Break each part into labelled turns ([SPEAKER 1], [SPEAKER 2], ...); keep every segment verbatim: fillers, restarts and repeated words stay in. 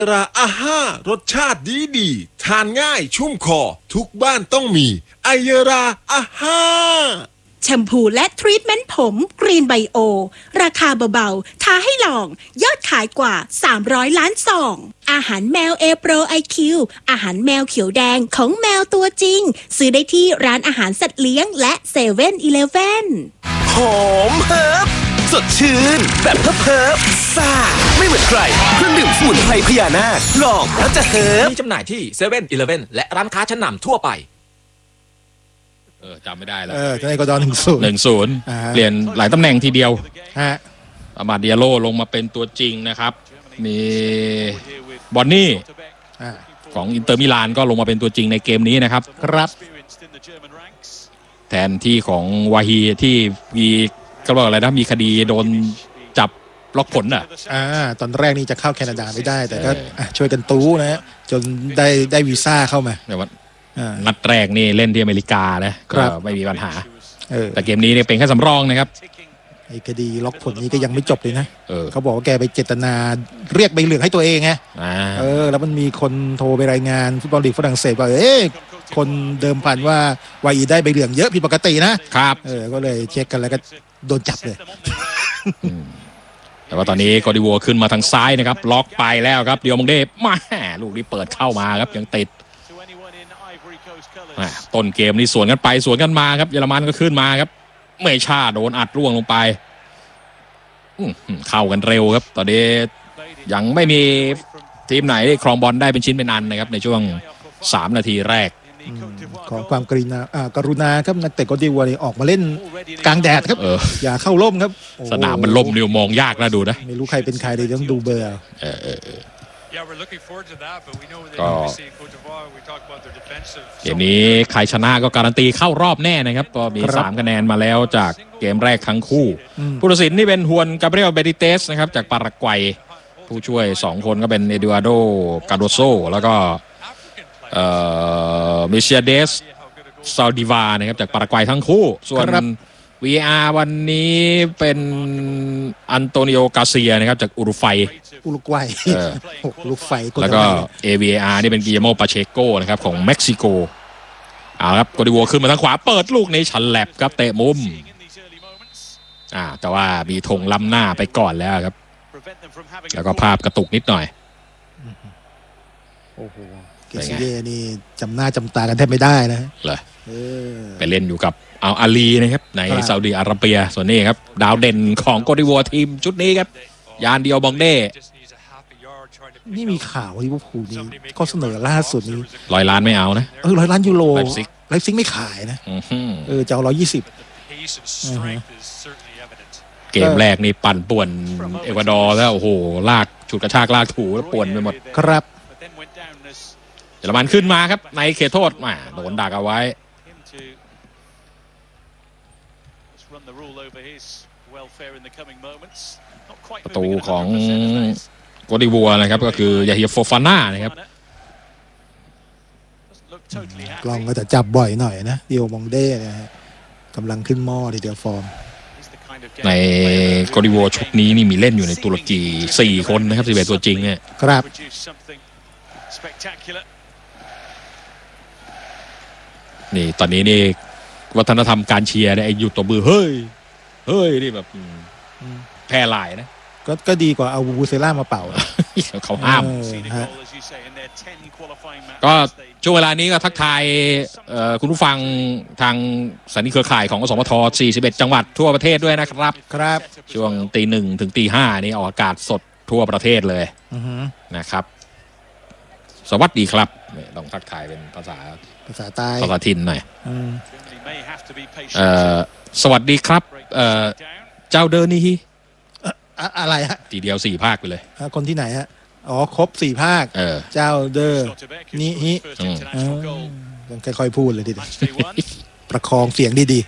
[SPEAKER 1] ราอาห้ารสชาติดีดีทานง่ายชุ่มคอทุกบ้านต้องมีไอเยราอาห้า
[SPEAKER 2] แชมพูและทรีทเมนต์ผมกรีนไบโอราคาเบาๆท้าให้ลองยอดขายกว่าสามร้อยล้านซองอาหารแมวเอโปรไอคิวอาหารแมวเขียวแดงของแมวตัวจริงซื้อได้ที่ร้านอาหารสัตว์เลี้ยงและเซเว่นอีเลฟเว่น
[SPEAKER 3] หอมเฮิร์บสดชื่นแบบเฮิร์บเฮิร์บซ่าไม่เหมือนใครเครื่องดื่มสมุนไพรพญานาคลองแล้วจะเฮิร์บ
[SPEAKER 4] มีจำหน่ายที่เซเว่นอีเลฟเว่นและร้านค้าชั้นนำทั่วไป
[SPEAKER 5] เออจำไม่ได้แล้ว
[SPEAKER 6] เออจะได้กดอนหนึ่งศูนย์
[SPEAKER 5] หนึ่งศูนย์เปลี่ยนหลายตำแหน่งทีเดียว
[SPEAKER 6] ฮะ
[SPEAKER 5] อามาเดียโลลงมาเป็นตัวจริงนะครับมีบอนนี่ของอินเตอร์มิลานก็ลงมาเป็นตัวจริงในเกมนี้นะครับ
[SPEAKER 6] ครับ
[SPEAKER 5] แทนที่ของวาฮีที่มีก็บอกอะไรนะมีคดีโดนจับล็อกผลอ่ะ
[SPEAKER 6] อ่าตอนแรกนี่จะเข้าแคนาดาไม่ได้แต่ก็ช่วยกันตู้นะจนได้ได้วีซ่าเข้ามา
[SPEAKER 5] แต่ว่านัดแรกนี่เล่นที่อเมริกานะก็ไม่มีปัญหาแต่เกมนี้เนี่ยเป็นแค่สำรองนะครับ
[SPEAKER 6] ไอ้คดีล็อกผลนี้ก็ยังไม่จบเลยนะเขาบอกว่าแกไปเจตนาเรียกใบเหลืองให้ตัวเองไงเออแล้วมันมีคนโทรไปรายงานฟุตบอลลีกฝรั่งเศสว่าเอ๊ะคนเดิมพันว่าวาอีได้ใบเหลืองเยอะผิดปกตินะครับเออก็เลยเช็คกันแล้วก็โดนจับเลย
[SPEAKER 5] แต่ว่าตอนนี้กอดิวัวขึ้นมาทางซ้ายนะครับล็อกไปแล้วครับเดียวมงเดมาลูกนี้เปิดเข้ามาครับยังติดต้นเกมนี่สวนกันไปสวนกันมาครับเยอรมันก็ขึ้นมาครับเมชาโดนอัดร่วงลงไปเข้ากันเร็วครับตอนนี้ยังไม่มีทีมไหนครองบอลได้เป็นชิ้นเป็นอันนะครับในช่วงสามนาทีแรก
[SPEAKER 6] ขอความกรุณาอ่ากรุณาครับนักเตะกอดิวัวออกมาเล่นกลางแดดครับอย่าเข้าร่มครับ
[SPEAKER 5] สนามมันร่มเนี่ยมองยากนะดูนะ
[SPEAKER 6] ไม่รู้ใครเป็นใครเลยต้องดูเบอร์
[SPEAKER 5] ก็เกมนี้ใครชนะก็การันตีเข้ารอบแน่นะครับก็มีสามคะแนนมาแล้วจากเกมแรกทั้งคู่ผู้ตัดสินนี่เป็นฮวนกาเบรียลเบติเตสนะครับจากปารากวัยผู้ช่วยสองคนก็เป็นเอดูอาร์โดกาโดโซแล้วก็เอ่อมิเชียเดสซาดิวานะครับจากปารากวัยทั้งคู่ส่วน วี อาร์ วันนี้เป็นอันโตนิโอกาเซียนะครับจากอุรุไฟ
[SPEAKER 6] อุรุกวัยอุรุไฟ
[SPEAKER 5] แล้วก็ เอ วี อาร์ นี่เป็นกิโมปาเชโกนะครับของเม็กซิโกเอาครับกอดิวัวขึ้นมาทางขวาเปิดลูกในชันแลบครับเตะมุมอ่าแต่ว่ามีธงล้ำหน้าไปก่อนแล้วครับแล้วก็ภาพกระตุกนิดหน่อย
[SPEAKER 6] โอ้โหเกซิเย่นี่จำหน้าจำตากันแทบไม่ได้นะ
[SPEAKER 5] เลยไปเล่นอยู่กับเอาอาลีนะครับในซาอุดิอาระเบียส่วนนี้ครับดาวเด่นของกอดิวัวทีมชุดนี้ครับยานเดียวบองเด้
[SPEAKER 6] นี่มีข่าวที่ว่าผูนี้ก็เสนอล่าสุดนี้
[SPEAKER 5] ร้อยล้านไม่เอานะ
[SPEAKER 6] เออร้อยล้านยูโรไลฟ์ซิกไลฟ์ซิกไม่ขายนะเออจะเอาร้อยยี่สิบ
[SPEAKER 5] เกมแรกนี่ปั่นป่วนเอกวาดอร์แล้วโอ้โหลากฉุดกระชากลากถูแล้วป่วนไปหมด
[SPEAKER 6] ครับ
[SPEAKER 5] เยอรมันขึ้นมาครับในเขตโทษมาโดนดักเอาไว้ประตูของโกดิวัวนะครับก็คือยาฮิโฟฟาน่านะครับ
[SPEAKER 6] กล้องก็จะจับบ่อยหน่อยนะดิโอมองเด้นะฮะกำลังขึ้นหม้อทีเดียวฟอร์ม
[SPEAKER 5] ในโกดิวัวชุดนี้นี่มีเล่นอยู่ในตุรกีสี่คนนะครับสิบเอ็ดตัวจริงเนี่ย
[SPEAKER 6] ครับ
[SPEAKER 5] นี่ตอนนี้นี่วัฒนธรรมการเชียร์เนี่ยไอ้หยุดตัวมือเฮ้ยเฮ้ยนี่แบบแพร่หลายนะ
[SPEAKER 6] ก็ก็ดีกว่าเอาบูเซล่ามาเป่า
[SPEAKER 5] เขาห้ามก็ช่วงเวลานี้ก็ทักทายคุณผู้ฟังทางสถานีเครือข่ายของอสมทสี่สิบเอ็ดจังหวัดทั่วประเทศด้วยนะครับ
[SPEAKER 6] ครับ
[SPEAKER 5] ช่วงตีหนึ่งถึงตีห้านี่ออกอากาศสดทั่วประเทศเลยนะครับสวัสดีครับต้องทักทายเป็นภาษา
[SPEAKER 6] ภาษาใต้
[SPEAKER 5] ภาษาถิ่นหน่อยสวัสดีครับเจ้าเดินนี่
[SPEAKER 6] อะไรฮะ
[SPEAKER 5] ทีเดียวสี่ภาคไปเลย
[SPEAKER 6] คนที่ไหนฮะอ๋อครบสี่ภาคเจ้าเดอร์นี่ฮิต้องค่อยๆพูดเลยดิประคองเสียงดี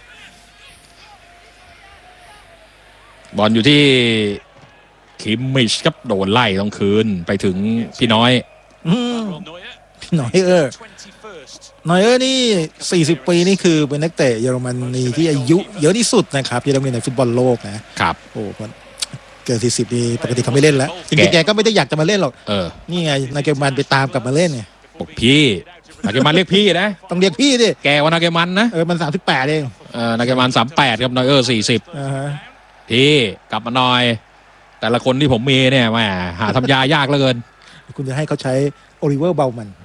[SPEAKER 5] ๆบอลอยู่ที่คิมมิชครับโดนไล่ต้องคืนไปถึงพี่น้อย
[SPEAKER 6] พี่น้อยเออน้อยเออนี่สี่สิบปีนี่คือเป็นนักเตะเยอรมนีที่อายุเยอะที่สุดนะครับที่ได้เล่นในฟุตบอลโลกนะครับ
[SPEAKER 5] โอ้
[SPEAKER 6] เกินสี่สิบนี่ปกติเขาไม่เล่นแล้วจริงๆแกก็ไม่ได้อยากจะมาเล่นหรอก
[SPEAKER 5] เออ
[SPEAKER 6] นี่ไงนาเกมันไปตามกลับมาเล่นไง
[SPEAKER 5] บอกพี่นาเกมันเรียกพี่นะ
[SPEAKER 6] ต้องเรียกพี่ดิ
[SPEAKER 5] แกว่านาเกมันนะ
[SPEAKER 6] เออมันสามสิบแปดเอง
[SPEAKER 5] เออนาเกมันสามแปดครับนอยเออร์สี่สิบพี่กลับมาหน่อยแต่ละคนที่ผมมีเนี่ยแหมหาทำยายากเหลือเกิน
[SPEAKER 6] คุณจะให้เขาใช้โอลิเวอร์เบลมัน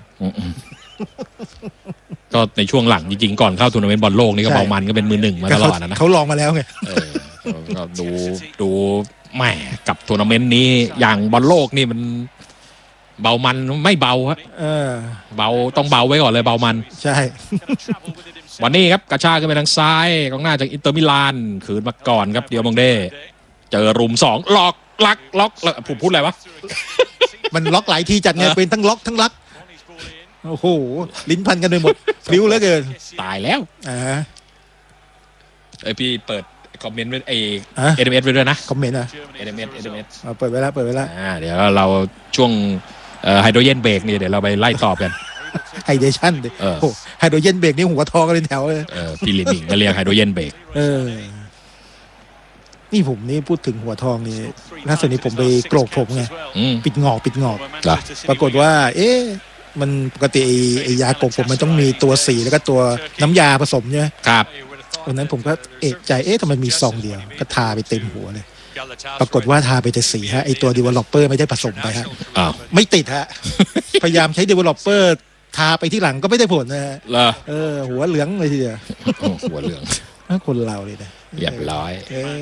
[SPEAKER 5] ก็ในช่วงหลังจริงๆก่อนเข้าทัวร์นาเมนต์บอลโลกนี่ก็เบามันก็เป็นมือหนึ่งมาตลอดนะ
[SPEAKER 6] เขาลองมาแล้วไง
[SPEAKER 5] ก็ดูดูแหมกับทัวร์นาเมนต์นี้อย่างบอลโลกนี่มันเบามันไม่เบาฮะเบาต้องเบาไว้ก่อนเลยเบามัน
[SPEAKER 6] ใช่
[SPEAKER 5] วันนี้ครับกระชากขึ้นไปทางซ้ายกองหน้าจากอินเตอร์มิลานขืนมาก่อนครับเดียวมองเด้เจอรุมสองล็อกลักล็อกผมพูดอะไรวะ
[SPEAKER 6] มันล็อกหลายทีจัดไงเป็นทั้งล็อกทั้งลักโอ้โหลิ้นพันกันไปหมดพลิ้วเหลือเกิน
[SPEAKER 5] ตายแล้ว
[SPEAKER 6] อ่า
[SPEAKER 5] ไอพี่เปิดคอมเมนต์ไว้ไอเอ็มเอสไปด้วยนะ
[SPEAKER 6] คอมเมนต์อ่ะ
[SPEAKER 5] เอ็มเอสเอ็มเอส
[SPEAKER 6] เปิดไว้แล้วเปิดไว้แล้ว
[SPEAKER 5] อ่าเดี๋ยวเราช่วงไฮโดรเจนเบรกนี่เดี๋ยวเราไปไล่ตอบกัน
[SPEAKER 6] ไฮเดชั่นดิโอ้ไฮโดรเจนเบรกนี่หัวทอกันเป็นแถวเลย
[SPEAKER 5] เออพี่ลินิงก็เรียกไฮโดรเจนเบรก
[SPEAKER 6] เออนี่ผมนี่พูดถึงหัวทองนี่ล่าสุดนี้ผมไปโกรกผมไงปิดงอกปิดงอกปรากฏว่าเอ๊ะมันปกติไอ้ยาโกกผมมันต้องมีตัวสีแล้วก็ตัวน้ำยาผสมใช่ไหม
[SPEAKER 5] ครับ
[SPEAKER 6] วันนั้นผมก็เอะใจเอ๊ะทำไมมีซองเดียวก็ทาไปเต็มหัวเลยปรากฏว่าทาไปแต่สีฮะไอ้ตัว developer ไม่ได้ผสมไปฮะ
[SPEAKER 5] อ้าว
[SPEAKER 6] ไม่ติดฮะพยายามใช้ developer ทาไปที่หลังก็ไม่ได้ผลนะฮะเออหัวเหลืองเลยทีเดียว
[SPEAKER 5] หัวเหลือง
[SPEAKER 6] คนเราเลยนะ
[SPEAKER 5] เรียบร้อย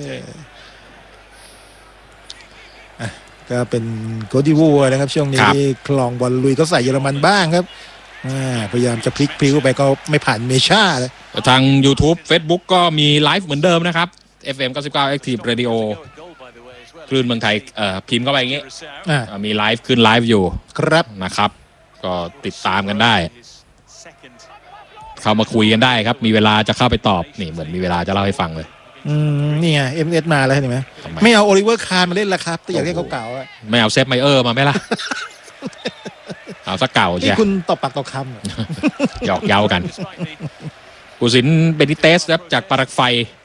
[SPEAKER 6] ก็เป็นโกดิวัวนะครับช่วงนี้คลองบอลลุยก็ใส่เยอรมันบ้างครับพยายามจะพลิกพลิ้วไปก็ไม่ผ่านเมชาเลย
[SPEAKER 5] ทาง YouTube Facebook ก็มีไลฟ์เหมือนเดิมนะครับ เอฟ เอ็ม เก้าสิบเก้า Active Radio คลื่นเมืองไทยพิมพ์เข้าไปอย่างงี้มีไลฟ์ขึ้นไลฟ์อยู่
[SPEAKER 6] ครับ
[SPEAKER 5] นะครับก็ติดตามกันได้เข้ามาคุยกันได้ครับมีเวลาจะเข้าไปตอบนี่เหมือนมีเวลาจะเล่าให้ฟังเลย
[SPEAKER 6] อืมนี่ไง เอ็ม เอส มาแล้วเห็นไหมไม่เอาโอลิเวอร์คาร์มาเล่นละครับแต่อยากให้เขาเก่าอ่ะ
[SPEAKER 5] ไม่เอาเซฟไมเออร์มาไหมล่ะเอาสักเก่าใช่
[SPEAKER 6] นี่คุณตอบปากตอบค
[SPEAKER 5] ำหยอกเย้ากันผู้สินเบนิเตสครับจากปารักไฟ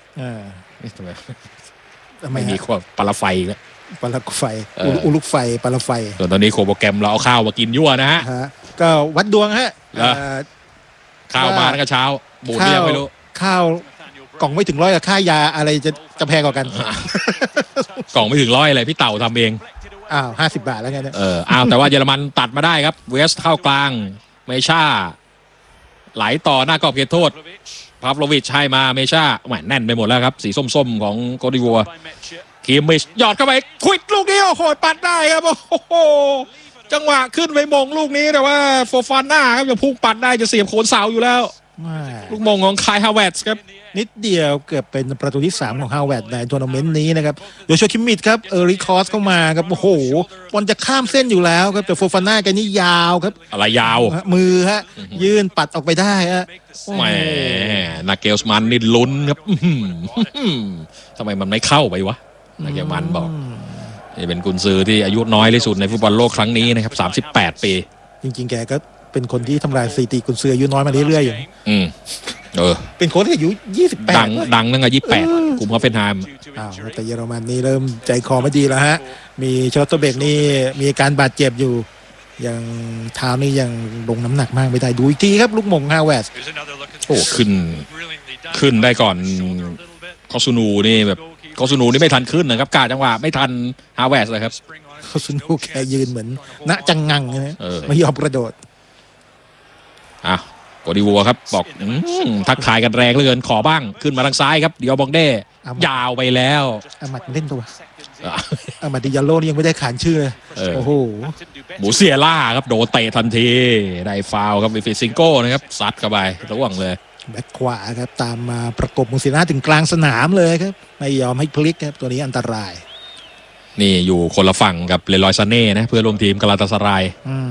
[SPEAKER 5] ไม่มีความปาราไฟแล้ว
[SPEAKER 6] ปารักไฟอุลุกไฟปาราไฟ
[SPEAKER 5] ส่วนตอนนี้โคโปรแกรมเราเอาข้าวมากินยั่วนะฮะ
[SPEAKER 6] ก็วัดดวงฮะ
[SPEAKER 5] ข้าวมาตั้งแต่เช้าบูดเรียกไม่รู้
[SPEAKER 6] ข้าวกล่องไม่ถึงร้อยกับค่ายาอะไรจะจะแพงกว่ากัน
[SPEAKER 5] กล่องไม่ถึงร้อยอะไรพี่เต่าทำเอง
[SPEAKER 6] อ้าวห้าสิบบาทแล้วไงเนี่ย
[SPEAKER 5] เอออ้าวแต่ว่าเยอรมันตัดมาได้ครับเวสเข้ากลางเมชาไหลต่อหน้ากรอบเขตโทษพาฟโลวิชให้มาเมชาแหมแน่นไปหมดแล้วครับสีส้มๆของโกดิวัวคีมิชหยอดเข้าไปควิดลูกนี้โอ้โหปัดได้ครับโอ้โหจังหวะขึ้นไปมงลูกนี้แต่ว่าโฟฟาน่าครับยังพุ่งปัดได้จะเสียบโคนเสาอยู่แล้วลูกมงของคายฮาวเวิร์ดครับ
[SPEAKER 6] นิดเดียวเกือบเป็นประตูที่สามของฮาวเวิร์ดในทัวร์นาเมนต์นี้นะครับโดยโชคิมิดครับเอริคอสเข้ามาครับโอ้โหบอลจะข้ามเส้นอยู่แล้วครับแต่โฟฟาน่าแกนี่ยาวครับ
[SPEAKER 5] อะไรยาว
[SPEAKER 6] มือฮะยื่นปัดออกไปได้ฮะ
[SPEAKER 5] แหมนาเกลสมันนี่ลุ้นครับทำไมมันไม่เข้าไปวะนาเกลมันบอกนี่เป็นกุนซือที่อายุน้อยที่สุดในฟุตบอลโลกครั้งนี้นะครับสามสิบแปดปี
[SPEAKER 6] จริงๆแกก็เป็นคนที่ทำลายสถิติกุนซืออายุน้อยมาเรื่อยๆอยู่
[SPEAKER 5] อืมเออ
[SPEAKER 6] เป็นคนที่อายุยี่สิบแปด
[SPEAKER 5] ดังดังตั้งแต่ยี่สิบแปดกลุ่มฮอฟเฟนไฮม์
[SPEAKER 6] อ้าวแต่เยอรมันนี่เริ่มใจคอไม่ดีแล้วฮะมีชอตเตอร์เบกนี่มีการบาดเจ็บอยู่ยังเท้านี่ยังลงน้ำหนักมากไม่ได้ดูอีกทีครับลูกมงฮาวเวิร์ด
[SPEAKER 5] โอ้ขึ้นขึ้นได้ก่อนคอซูนูนี่แบบคอซูนูนี่ไม่ทันขึ้นนะครับกาจังหวะไม่ทันฮาวเวิร์ดเลยครับ
[SPEAKER 6] คอซูนูแกยืนเหมือนณจังงังนะไม่ยอมกระโดด
[SPEAKER 5] อ่ะโกดิวัวครับบอกทักทายกันแรงเหลือเกินขอบ้างขึ้นมาทางซ้ายครับเดียวบองเด้ยาวไปแล้ว
[SPEAKER 6] อามัดเล่นตัวอามัดดิยาโลนี่ยังไม่ได้ขานชื่อเลยโอ้โห
[SPEAKER 5] หมูเซียล่าครับโดนเตะทันทีได้ฟาวครับวิฟิซิงโก้นะครับซัดเข้าไประหว่างเลย
[SPEAKER 6] แบ็คขวาครับตามมาประกบมูเซียล่าถึงกลางสนามเลยครับไม่ยอมให้พลิกครับตัวนี้อันตราย
[SPEAKER 5] นี่อยู่คนละฝั่งกับเลรอยซาเน่นะเพื่อนร่วมทีมกาลาตาสาราย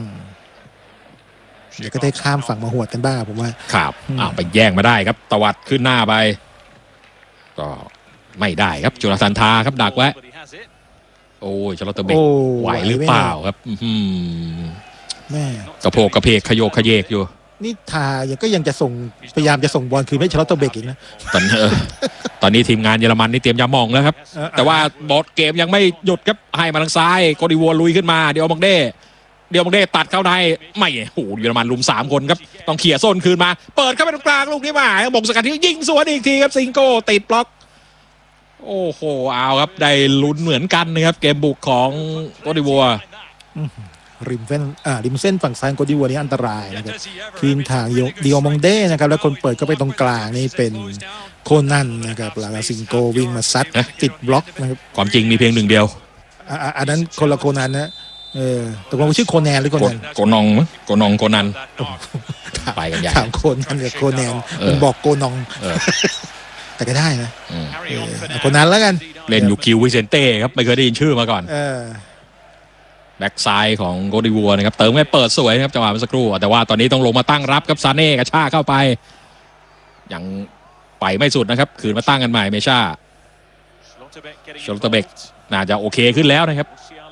[SPEAKER 6] เดี๋ยวก็ได้ข้ามฝั่งมาหวดกันบ้างผมว่า
[SPEAKER 5] ครับอ้าวไปแย่งมาได้ครับตวัดขึ้นหน้าไปก็ไม่ได้ครับจุลธันทาครับดักไว้โอ้ยชลอตเตอร์เบกไหวหรือเปล่าครับ
[SPEAKER 6] แม่
[SPEAKER 5] กระโพกกระเพกขยโยกขยเยกอยู่
[SPEAKER 6] นี่ทาก็ยังจะส่งพยายามจะส่งบอลคืนให้ชาร์ลอตเบกอีกนะ
[SPEAKER 5] ตอนเออตอนนี้ทีมงานเยอรมันนี่เตรียมยามองแล้วครับแต่ว่าบอลเกมยังไม่หยุดครับให้มาทางซ้ายโกดิวัวลุยขึ้นมาเดี๋ยวบังเด้เดี๋ยวบังเด้ตัดเข้าในไม่โอ้โหเยอรมันลุมสามคนครับต้องเขี่ยโซนคืนมาเปิดเข้าไปตรงกลางลูกนี้มาบงสกัดที่ยิงสวนอีกทีครับซิงโก้ติดบล็อกโอ้โหเอาครับได้ลุ้นเหมือนกันนะครับเกมบุกของโกดิวัว
[SPEAKER 6] ริมเส้นอ่าริมเส้นฝั่งซ้ายโกดิวัวนี่อันตรายนะครับคืนทางดิโอมองเด้นะครับแล้วคนเปิดก็ไปตรงกลางนี่เป็นโคนันนะครับแล้วซิงโก้วิ่งมาซัดติดบล็อกนะครับ
[SPEAKER 5] ความจริงมีเพียงหนึ่งเดียว
[SPEAKER 6] อ่าอันนั้นคนละโคนันนะเออตกลงชื่อโคแนนหรือโคนัน
[SPEAKER 5] โกนองมั้งโกนองโคนันไปกันใหญ่
[SPEAKER 6] ถามโคนันกับโคแนนมันบอกโกนองแต่ก็ได้นะโคนันแล้วกัน
[SPEAKER 5] เล่นอยู่คิววิเซนเต้ครับไม่เคยได้ยินชื่อมาก่อนแบ็กซ้ายของโกดิวัวนะครับเติมให้เปิดสวยครับจังหวะเมื่อสักครู่แต่ว่าตอนนี้ต้องลงมาตั้งรับครับซาเน่กระชากเข้าไปยังไปไม่สุดนะครับคืนมาตั้งกันใหม่เมชาชลตเบกน่าจะโอเคขึ้นแล้วนะครับ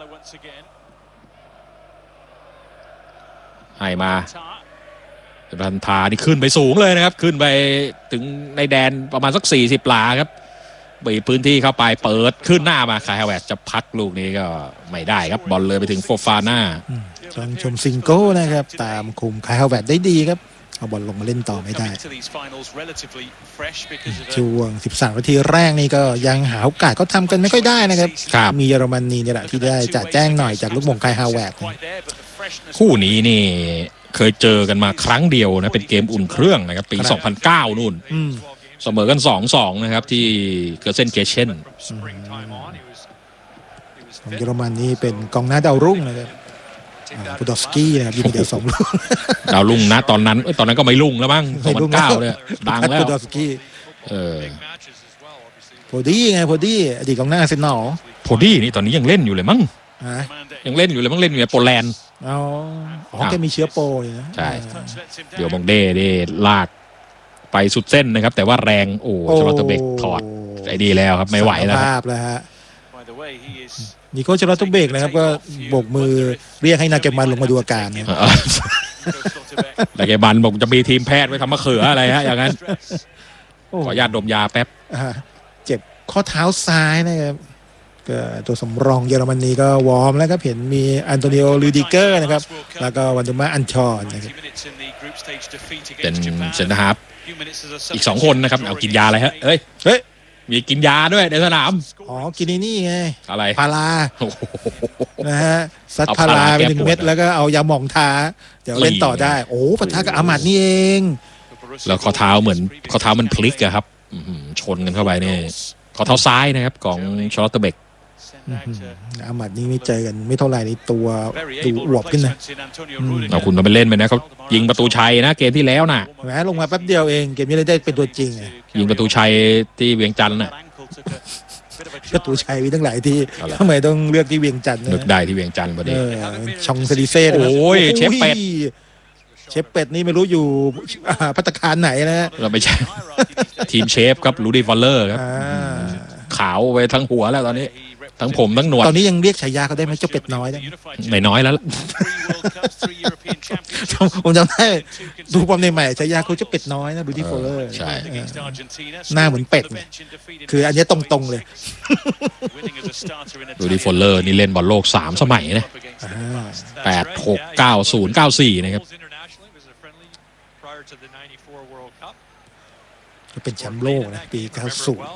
[SPEAKER 5] ให้มารันทานี่ขึ้นไปสูงเลยนะครับขึ้นไปถึงในแดนประมาณสักสี่สิบหลาครับบีบพื้นที่เข้าไปเปิดขึ้นหน้ามาคายฮาวเวิร์ดจะพักลูกนี้ก็ไม่ได้ครับบอลเลยไปถึงโฟฟาน่า
[SPEAKER 6] ชมชมซิงโก้นะครับตามคุมคายฮาวเวิร์ดได้ดีครับเอาบอลลงมาเล่นต่อไม่ได้ช่วงสิบสามนาทีแรกนี่ก็ยังหาโอกาสเขาทำกันไม่ค่อยได้นะครับมีเยอรมนีเนี่ยแหละที่ได้จัดแจ้งหน่อยจากลูกมงคายฮาวเวิร์ด
[SPEAKER 5] คู่นี้นี่เคยเจอกันมาครั้งเดียวนะเป็นเกมอุ่นเครื่องนะครับปีสองพันเก้านู่นเสมอกัน สองสอง นะครับที่เกิร์เซนเกเชน
[SPEAKER 6] ของเยอรมันนี่เป็นกองหน้าดาวรุ่งนะครับปูดอสกี้นะครับยิงเดียวสองลูก
[SPEAKER 5] ดาวรุ่งนะตอนนั้นตอนนั้นก็ไม่รุ่งแล้วมั้งสองพันเก้าเนี่ยดังแล้ว
[SPEAKER 6] ปูดอสกี้เออโพดี้ไงโพดี้อดีตกองหน้าเซนนอล
[SPEAKER 5] โพดี้นี่ตอนนี้ยังเล่นอยู่เลยมั้งยังเล่นอยู่เลยมั้งเล่นอยู่ในโปแลนด์
[SPEAKER 6] อ๋อแกมีเชื้อโปเลยนะ
[SPEAKER 5] ใช่เดี๋ยวมองเด้เด้ลากไปสุดเส้นนะครับแต่ว่าแรงโอ้ชลอตเบกถอดไอ้ดีแล้วครับไม่ไหวแล้ว
[SPEAKER 6] ภาพแล้วฮะนิโก้ชลอตเบกนะครับก็โบกมือเรียกให้นาเกมันลงมาดูอาการเนี่ย
[SPEAKER 5] นาเกมันบอกจะมีทีมแพทย์ไว้ทำมะเขืออะไรฮะอย่างนั้นขออนุญาตดมยาแป๊บ
[SPEAKER 6] เจ็บข้อเท้าซ้ายนะครับก็ตัวสำรองเยอรมนีก็วอร์มแล้วครับเห็นมีอันโตนิโอลูดิเกอร์นะครับแล้วก็วันเดอร์มาอันชอนนะครับ
[SPEAKER 5] เป็นเซนเตอร์ฮาล์ฟอีกสองคนนะครับเอากินยาอะไรฮะเฮ้ยเฮ้ยมีกินยาด้วยในสนาม
[SPEAKER 6] อ๋อกินนี่ไง
[SPEAKER 5] อะไร
[SPEAKER 6] พารานะฮะซัดพาราไปหนึ่งเม็ดแล้วก็เอายาหม่องทาเดี๋ยวเล่นต่อได้โอ้ปะทะกับอามัดนี่เอง
[SPEAKER 5] แล้วข้อเท้าเหมือนข้อเท้ามันพลิกอะครับชนกันเข้าไปนี่ข้อเท้าซ้ายนะครับของชาร์ลอตเบก
[SPEAKER 6] อามัดนี่ไม่เจอกันไม่เท่าไหร่ในตัวดูอวบขึ้นนะ
[SPEAKER 5] เอาคุณมาไปเล่นไปนะเขายิงประตูชัยนะเกมที่แล้วน่ะ
[SPEAKER 6] แหมลงมาแป๊บเดียวเองเกมนี้ได้เป็นตัวจริง
[SPEAKER 5] ยิงประตูชัยที่เวียงจันทร์น่ะ
[SPEAKER 6] ประตูชัยมีตั้งหลายที่ทำไมต้องเลือกที่เวียงจันทร์
[SPEAKER 5] นึกได้ที่เวียงจันทร์พอดี
[SPEAKER 6] ชองเซดิเซ่
[SPEAKER 5] โอ้ยเชฟเป็ด
[SPEAKER 6] เชฟเป็ดนี่ไม่รู้อยู่ภัตตาคารไหนนะ
[SPEAKER 5] เราไม่ใช่ทีมเชฟครับลูดี้ฟอลเลอร์ครับขาวไปทั้งหัวแล้วตอนนี้ทั้งผมทั้งหนวด
[SPEAKER 6] ตอนนี้ยังเรียกฉายาเขาได้ไหมเจ้าเป็ดน้อยได้
[SPEAKER 5] ไม่น้อยแล้ว
[SPEAKER 6] ผมจำได้ดูบอลใหม่ๆฉายาเขาเจ้าเป็ดน้อยนะดูที่โฟลเลอร์
[SPEAKER 5] ใช่
[SPEAKER 6] หน้าเหมือนเป็ดคืออันนี้ตรงๆเลย
[SPEAKER 5] ดูที่โฟลเลอร์นี่เล่นบอลโลกสามสมัยนะแปดหกเก้าศูนย์เก้าสี่นะครับ
[SPEAKER 6] ก็เป็นแชมป์โลกนะปีเก้าสิบ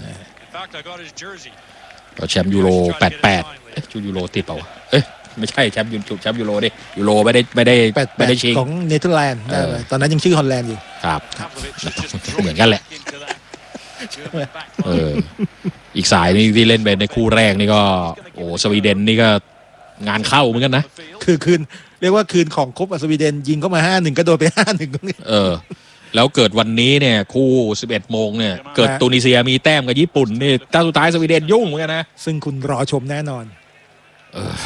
[SPEAKER 5] ก็แชมป์ยูโรแปดสิบแปดเอ๊ะยูโรติดเปล่าเอ๊ะไม่ใช่แชมป์ยูแชมป์ยูโรดิยูโรไม่ได้ไม่ได้ไม่ได้ชิง
[SPEAKER 6] ของเนเธอร์แลนด์ตอนนั้นยังชื่อฮอลแลนด์อยู่
[SPEAKER 5] ครับเหมือนกันแหละเอออีกสายนี่ที่เล่นไปในคู่แรกนี่ก็โอ้สวีเดนนี่ก็งานเข้าเหมือนกันนะ
[SPEAKER 6] คือคืนเรียกว่าคืนของครบสวีเดนยิงเข้ามาห้าหนึ่งก็โดนไปห้าหนึ่ง
[SPEAKER 5] เออแล้วเกิดวันนี้เนี่ยคู่สิบเอ็ดโมงเนี่ยเกิดตูนิเซียมีแต้มกับญี่ปุ่นนี่ถ้าสุดท้ายสวีเดนยุ่งเหมือนกันนะ
[SPEAKER 6] ซึ่งคุณรอชมแน่นอน
[SPEAKER 5] เออ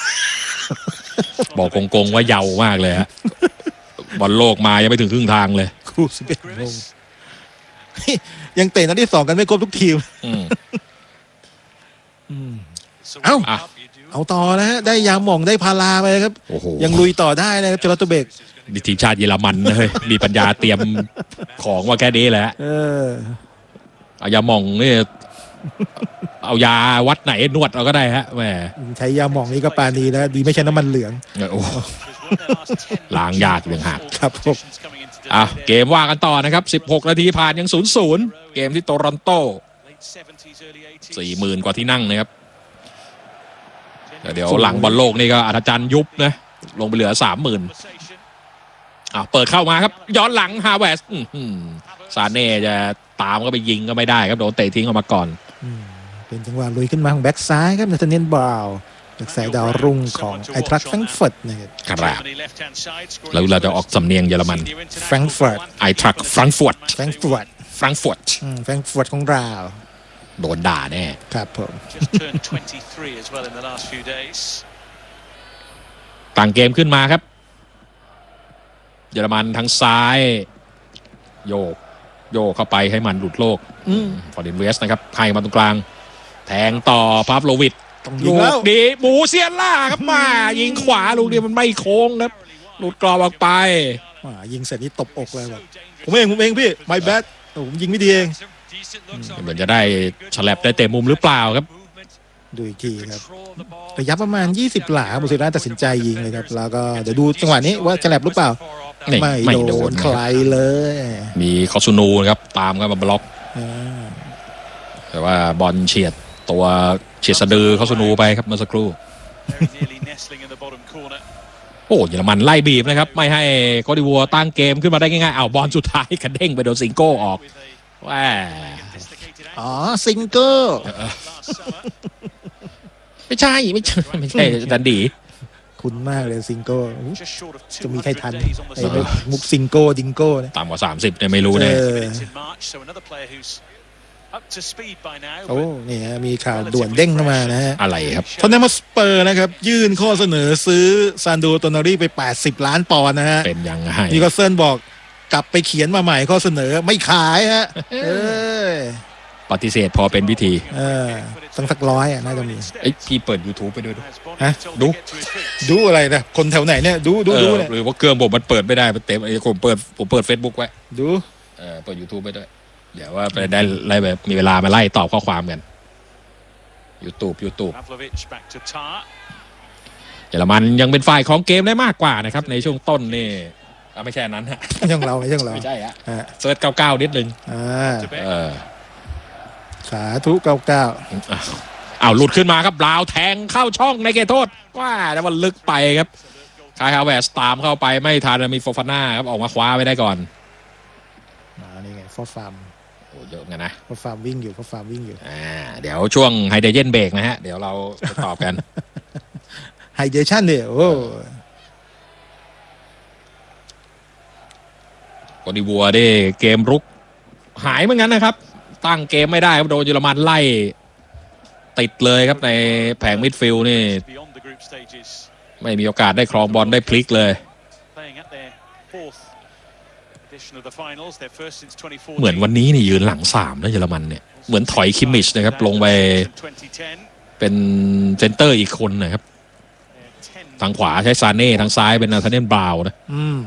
[SPEAKER 5] บอกโกงๆว่าเยาว์มากเลยฮะบอลโลกมายังไม่ถึงครึ่งทางเลย
[SPEAKER 6] คู่สิบเอ็ดโมงยังเตะนัดที่สองกันไม่ครบทุกทีมเอ้าเอาต่อนะฮะได้ยาหม่องได้พาราไปครับ
[SPEAKER 5] โอ้โห
[SPEAKER 6] ยังลุยต่อได้นะครับเจลาโตเบก
[SPEAKER 5] นี่ทีมชาติเยอรมันนะเฮ้ย มีปัญญาเตรียมของว่าแค่นี้แหละ
[SPEAKER 6] เออ
[SPEAKER 5] เอายาหม่องนี่ เอายาวัดไหนนวดเอาก็ได้ฮะแหม
[SPEAKER 6] ใช้ยาหม่องนี่ก็ปานีแล้วดีไม่ใช่น้ำมันเหลือง
[SPEAKER 5] โอ้ล้างยากอย่างหัก
[SPEAKER 6] ครับผม
[SPEAKER 5] อ่ะเกมว่ากันต่อนะครับสิบหกนาทีผ่านยัง ศูนย์ศูนย์ เกมที่โตรอนโต สี่หมื่น กว่าที่นั่งนะครับเดี๋ยวหลังบอลโลกนี่ก็อาจารย์ยุบนะลงไปเหลือ สามหมื่น อ่ะเปิดเข้ามาครับย้อนหลังฮาเวสซาเน่จะตามก็ไปยิงก็ไม่ได้ครับโดนเตะทิ้งออกมาก่อน
[SPEAKER 6] เป็นจังหวะลุยขึ้นมาของแบ็กซ้ายครับนาธาเนียลบราวน์แบ็กซ้ายดาวรุ่งของไอทรัคแฟรงก์เฟิร์ตนะครับ
[SPEAKER 5] ครับแล้วเราจะออกสำเนียงเยอรมัน
[SPEAKER 6] แฟรงก์เฟิร์ต
[SPEAKER 5] ไอทรัคแฟรงก์เฟิร์ต
[SPEAKER 6] แฟรงก์เฟิร์ต
[SPEAKER 5] แฟรงก์เฟิร์ต
[SPEAKER 6] แฟรงก์เฟิร์ตของเรา
[SPEAKER 5] โดนด่าแน่
[SPEAKER 6] ครับผม
[SPEAKER 5] ต่างเกมขึ้นมาครับเยอรมันทางซ้ายโยกโยกเข้าไปให้มันหลุดโลกฟอร์ดินเวสนะครับให้มาตรงกลางแทงต่อพาฟโลวิชลูกดีบูเซียนล่าครับมายิงขวาลูกนี้มันไม่โค้งครับหลุดกรอบออกไป
[SPEAKER 6] ยิงเสร็จนี่ตบอกเลยแบบผมเองผมเองพี่ my bad ผมยิงไม่ดีเอง
[SPEAKER 5] เหมือนจะได้ฉลับได้เตะมุมหรือเปล่าครับ
[SPEAKER 6] ดูอีกทีครับระยะประมาณยี่สิบหลาบูเซียนล่าตัดสินใจยิงเลยครับแล้วก็เดี๋ยวดูจังหวะนี้ว่าฉลับหรือเปล่าไม่โดนใครเลย
[SPEAKER 5] มีคอซูนูนะครับตามกันมาบล็อกแต่ว่าบอลเฉียดตัวเฉียดสะดือคอซูนูไปครับเมื่อสักครู่โอ้เยอรมันไล่บีบนะครับไม่ให้โคดิวัวตั้งเกมขึ้นมาได้ง่ายๆเอาบอลสุดท้ายกระเด้งไปโดนซิงโก้ออกว้า
[SPEAKER 6] อ๋อซิงโก้
[SPEAKER 5] ไม่ใช่ไม่ใช่ไม่ใช่ดันดี
[SPEAKER 6] คุณมากเลยซิงโก้จะมีใครทันไอ้มุกซิงโก้ดิงโก้
[SPEAKER 5] ต่ำกว่าสามสิบเนี่ยไม่รู้เนี่ย
[SPEAKER 6] โอ้นี่ฮะมีข่าวด่วนเด้งเข้ามานะฮะ
[SPEAKER 5] อะไรครับ
[SPEAKER 6] ทอนแนมสเปอร์นะครับยื่นข้อเสนอซื้อซานโดโตนารีไปแปดสิบล้านปอนด์นะฮะ
[SPEAKER 5] เป็นยังไง
[SPEAKER 6] นิโคลเซิลบอกกลับไปเขียนมาใหม่ข้อเสนอไม่ขายฮะเออ
[SPEAKER 5] ปฏิเสธพอเป็นวิธี
[SPEAKER 6] เออตั้งสักร้อยอ่ะน่าจะมี
[SPEAKER 5] ไอ้พี่เปิด YouTube ไปด้วย
[SPEAKER 6] ฮะ
[SPEAKER 5] ดู
[SPEAKER 6] ดูอะไรนะคนแถวไหนเนี่ยดูดูดูเนี่ย
[SPEAKER 5] หรือว่าเครื่องผมมันเปิดไม่ได้มันเต็มไอ้ผมเปิดผมเปิด Facebook ไว้
[SPEAKER 6] ดู
[SPEAKER 5] เออเปิด YouTube ไปด้วยเดี๋ยวว่าไปได้ไล่แบบมีเวลามาไล่ตอบข้อความกัน YouTube YouTube เยอรมันยังเป็นฝ่ายของเกมได้มากกว่านะครับในช่วงต้นนี่ไม่ใช่นั้นฮะ
[SPEAKER 6] ไม่ใช่เราไม่ใช่เรา
[SPEAKER 5] ไม่ใช่ฮะเซิร์ชเก้าเก้านิดนึง
[SPEAKER 6] อ่าเออสาธุเก้าเก้า
[SPEAKER 5] เอาหลุดขึ้นมาครับบราวแทงเข้าช่องในเขตโทษว้าแต่มันลึกไปครับคายฮาเวสตามเข้าไปไม่ทันมีโฟฟาน่าครับออกมาคว้าไว้ได้ก่อน
[SPEAKER 6] นี่ไงฟอร์ฟาร์ม
[SPEAKER 5] โอ้เยอะกันนะ
[SPEAKER 6] ฟอร์ฟาร์มวิ่งอยู่ฟอร์ฟาร์มวิ่งอยู่
[SPEAKER 5] อ่าเดี๋ยวช่วงไฮเดรเจนเบรกนะฮะเดี๋ยวเราไปตอบกัน
[SPEAKER 6] ไฮเดรชั่นเนี่ยโอ้
[SPEAKER 5] โคดิวัวได้เกมรุกหายเหมือนกันนะครับตั้งเกมไม่ได้ครับโดนเยอรมันไล่ติดเลยครับในแผงมิดฟิลด์นี่ไม่มีโอกาสได้ครองบอลได้พลิกเลยเหมือนวันนี้นี่ยืนหลังสามนะเยอรมันเนี่ยเหมือนถอยคิมมิชนะครับลงไปเป็นเซนเตอร์อีกคนนะครับทางขวาใช้ซาเน่ทางซ้ายเป็นนาธาเนียลบราวน์นะ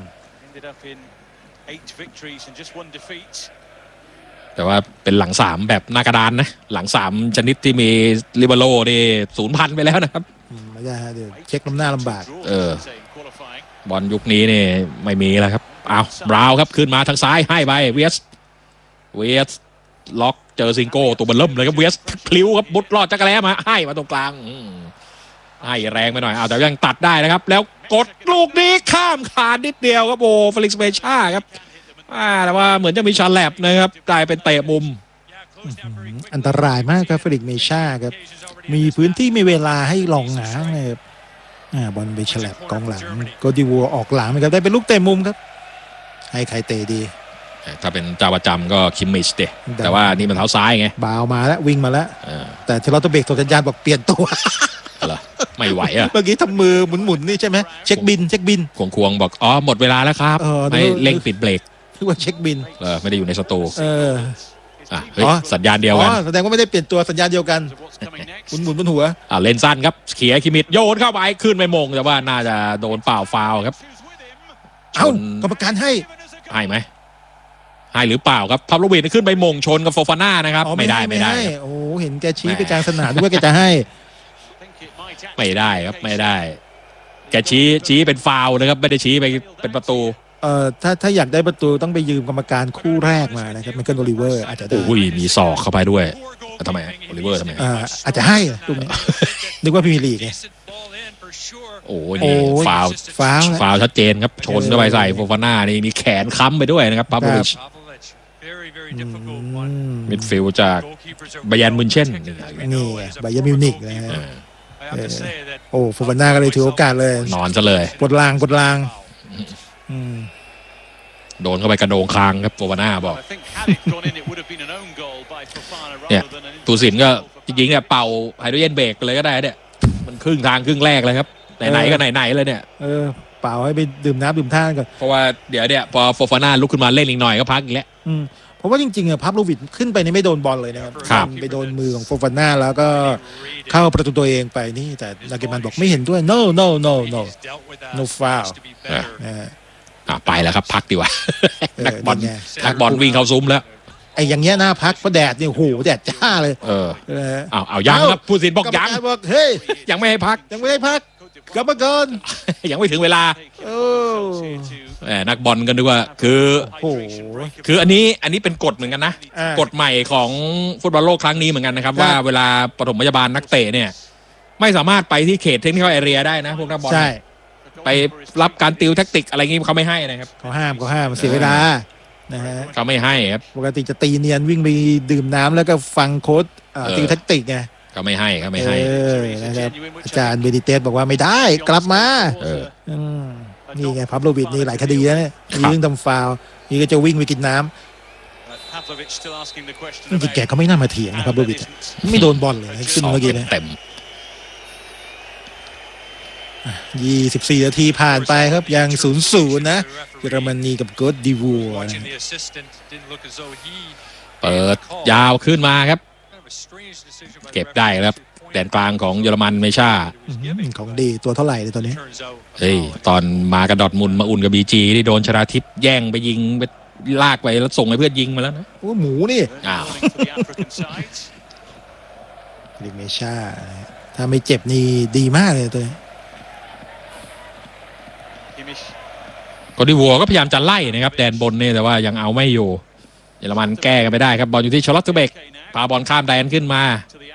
[SPEAKER 5] แต่ว่าเป็นหลังสามแบบหน้ากระดานนะหลังสามชนิดที่มีลิเบโร่นี่ศูนย์พันไปแล้วนะครับ
[SPEAKER 6] ไม่ได้ฮะเดี๋ยวเช็คน้ำหน้าลำบาก
[SPEAKER 5] เออบอลยุคนี้นี่ไม่มีแล้วครับเอาบราวน์ครับขึ้นมาทางซ้ายให้ไปเวสเวสล็อกเจอซิงโก้ตัวมันเริ่มเลยครับเวสพลิ้วครับบุดรอดจักรแล้มาให้มาตรงกลางให้แรงไปหน่อยเอาแต่ยังตัดได้นะครับแล้วกดลูกนี้ข้ามขาดนิดเดียวครับโอ้เฟลิกซ์เบชาครับแต่ว่าเหมือนจะมีชาแลบนะครับกลายเป็นเตะมุม
[SPEAKER 6] อันตรายมากครับเฟลิกซ์เบชาครับมีพื้นที่มีเวลาให้ลองหงาครับบอลไปฉลับกองหลังโกดิวัวออกหลังนะครับได้เป็นลูกเตะมุมครับให้ใครเตะดี
[SPEAKER 5] ถ้าเป็นเจ้าประจำก็คิมมิชเดแต่ว่านี่มันเท้าซ้ายไง
[SPEAKER 6] บาวมาแล้ววิ่งมาแล้วแต่เทเลโตเบกตัวสัญญาณบอกเปลี่ยนตัว
[SPEAKER 5] เหรอไม่ไหวอ่ะ
[SPEAKER 6] เมื่อกี้ทำมือหมุนๆนี่ใช่ไหมเช็คบินเช็คบิน
[SPEAKER 5] ควงๆบอกอ๋อหมดเวลาแล้วครับให้เร่งปิดเบรก
[SPEAKER 6] คือว่าเช็คบิน
[SPEAKER 5] เออไม่ได้อยู่ในสตู
[SPEAKER 6] เออ
[SPEAKER 5] อ่ะเฮ้ยสัญญาณเดียวกัน
[SPEAKER 6] แสดงว่าไม่ได้เปลี่ยนตัวสัญญาณเดียวกันหมุนหมุนบนหัว
[SPEAKER 5] อ่ะเล่นสั้นครับเขียคิมิดโยนเข้าไปขึ้นไปมงแต่ว่าน่าจะโดนเปล่าฟาวครับ
[SPEAKER 6] เอ้ากรรมการให้
[SPEAKER 5] ให้ไหมให้หรือเปล่าครับพาโลวิชขึ้นไปมงชนกับโฟฟาน่านะครับไม่ได้ไม่ได้
[SPEAKER 6] โอ้เห็นแกชี้ไปกลางสนามด้วยแกจะให้
[SPEAKER 5] ไม่ได้ครับไม่ได้แกชี้ชี้เป็นฟาวนะครับไม่ได้ชี้ไปเป็นประตู
[SPEAKER 6] เอ่อถ้าถ้าอยากได้ประตูต้องไปยืมกรรมการคู่แรกมานะครับไมเคิลโอลิเวอร์อาจจะได้
[SPEAKER 5] โอ้ยมีศอกเข้าไปด้วยทำไมโอลิเวอร์ทำไม
[SPEAKER 6] อ่าอาจจะให้ตรงนี้นึกว่าพรีเมียร์ลีกไง
[SPEAKER 5] โอ้ยนี่ฟาวฟาวฟาวชัดเจนครับชนเข้าไปใส่โฟฟาน่านี่มีแขนค้ำไปด้วยนะครับปาโววิชมิดฟิลด์จากไบแยร์นมิวเช่น
[SPEAKER 6] นี่ไบแยร์นมิวนิกนะฮะโอ้โฟฟาน่าก็เลยถือโอกาสเลย
[SPEAKER 5] นอนซะเลย
[SPEAKER 6] กดลางกดลาง
[SPEAKER 5] โดนเข้าไปกระโดงคางครับโฟฟาน่าบอกเนี่ยตูสินก็จริงๆเนี่ยเป่าไฮโดรเจนเบรกเลยก็ได้เนี่ยมันครึ่งทางครึ่งแรกเลยครับไหนๆก็ไหนๆเลยเนี่ย
[SPEAKER 6] เออเป่าให้ไปดื่มน้ำดื่มท่าก่อน
[SPEAKER 5] เพราะว่าเดี๋ยวเนี่ยพอโฟฟาน่าลุกขึ้นมาเล่นอีกหน่อยก็พักอีกแล้ว
[SPEAKER 6] เพราะว่าจริงๆอะพาโลวิชขึ้นไปนี่ไม่โดนบอลเลยนะครับไปโดนมือของโฟฟาน่าแล้วก็เข้าประตูตัวเองไปนี่แต่นาเกมันบอกไม่เห็นด้วย no no no no no foul
[SPEAKER 5] อ่ะไปแล้วครับพักดีกว่านักบอลนักบอลวิ่งเข้าซุ้มแล้ว
[SPEAKER 6] ไอ้อย่างเงี้ยหน้าพักเพราะแดดเนี่ยโหแดดจ้าเลย
[SPEAKER 5] เออเอาเอายังครับผู้สินบอกยัง
[SPEAKER 6] บอกเฮ้ย
[SPEAKER 5] ยังไม่ให้พัก
[SPEAKER 6] ยังไม่ให้พักกลับมาก่อน
[SPEAKER 5] ยังไม่ถึงเวลา
[SPEAKER 6] โอ้
[SPEAKER 5] แหมนักบอลกันดูว่าคือโอ้คืออันนี้อันนี้เป็นกฎเหมือนกันนะกฎใหม่ของฟุตบอลโลกครั้งนี้เหมือนกันนะครับว่าเวลาปฐมพยาบาลนักเตะเนี่ยไม่สามารถไปที่เขตเทคนิคแอเรียได้นะพวกนักบอลไปรับการติวแทคติกอะไรงี้เขาไม่ให้นะครับ
[SPEAKER 6] เขาห้ามเขาห้ามเสียเวลานะฮะ
[SPEAKER 5] เขาไม่ให้ครับ
[SPEAKER 6] ปกติจะตีเนียนวิ่งไปดื่มน้ำแล้วก็ฟังโค้ชติวแทคติกไง
[SPEAKER 5] เขาไม่ให้เขาไม่ให้
[SPEAKER 6] นะครับอาจารย์เบนิเตสบอกว่าไม่ได้กลับมานี่ไงพับโลวิชนี่หลายคดีแล้วเนี่ยมีเรื่องทำฟาวนี่ก็จะวิ่งไปกินน้ำจริงๆแกก็ไม่น่ามาเถียงนะครับโลวิชไม่โดนบอลเลยขึ้นเมื่อกี้เนี่ย
[SPEAKER 5] เต็ม
[SPEAKER 6] ยี่สิบสี่นาทีผ่านไปครับยังศูนย์ศูนย์นะเยอรมนีกับโกดดิวัว
[SPEAKER 5] เปิดยาวขึ้นมาครับเก็บได้ครับแดนกลางของเยอรมันเมชา
[SPEAKER 6] ของดีตัวเท่าไหร่เลยตอนนี้
[SPEAKER 5] เฮ้ยตอนมากระดอดมุนมาอุ่นกับบีจีที่โดนชราทิพย์แย่งไปยิงไปลากไปแล้วส่งให้เพื่อนยิงมาแล้วนะ
[SPEAKER 6] โอ้หมูนี่
[SPEAKER 5] อ้าว
[SPEAKER 6] ดิเมชาถ้าไม่เจ็บนี่ดีมากเลยตัวนี้
[SPEAKER 5] โกดิวัวก็พยายามจะไล่นะครับแดนบนนี่แต่ว่ายังเอาไม่อยู่เยอรมันแก้กันไม่ได้ครับบอลอยู่ที่ชาร์ลอตเบกพาบอลข้ามแดนขึ้นมา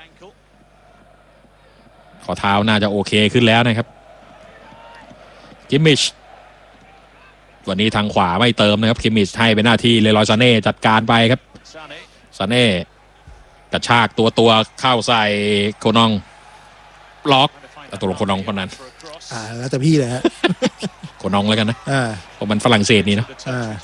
[SPEAKER 5] ขอเท้าน่าจะโอเคขึ้นแล้วนะครับคิมมิชวันนี้ทางขวาไม่เติมนะครับคิมมิชให้เป็นหน้าที่เลรอยซาเน่จัดการไปครับซาเน่กระชากตัวตัวเข้าใส่โคนองล็อกตัวลงโคนองคนนั้น
[SPEAKER 6] อ่าแล้วแต่พี่เลยฮะ
[SPEAKER 5] โคนองแล้วกันนะ
[SPEAKER 6] อ่า
[SPEAKER 5] เพราะมันฝรั่งเศสนี่เนาะ
[SPEAKER 6] อ่า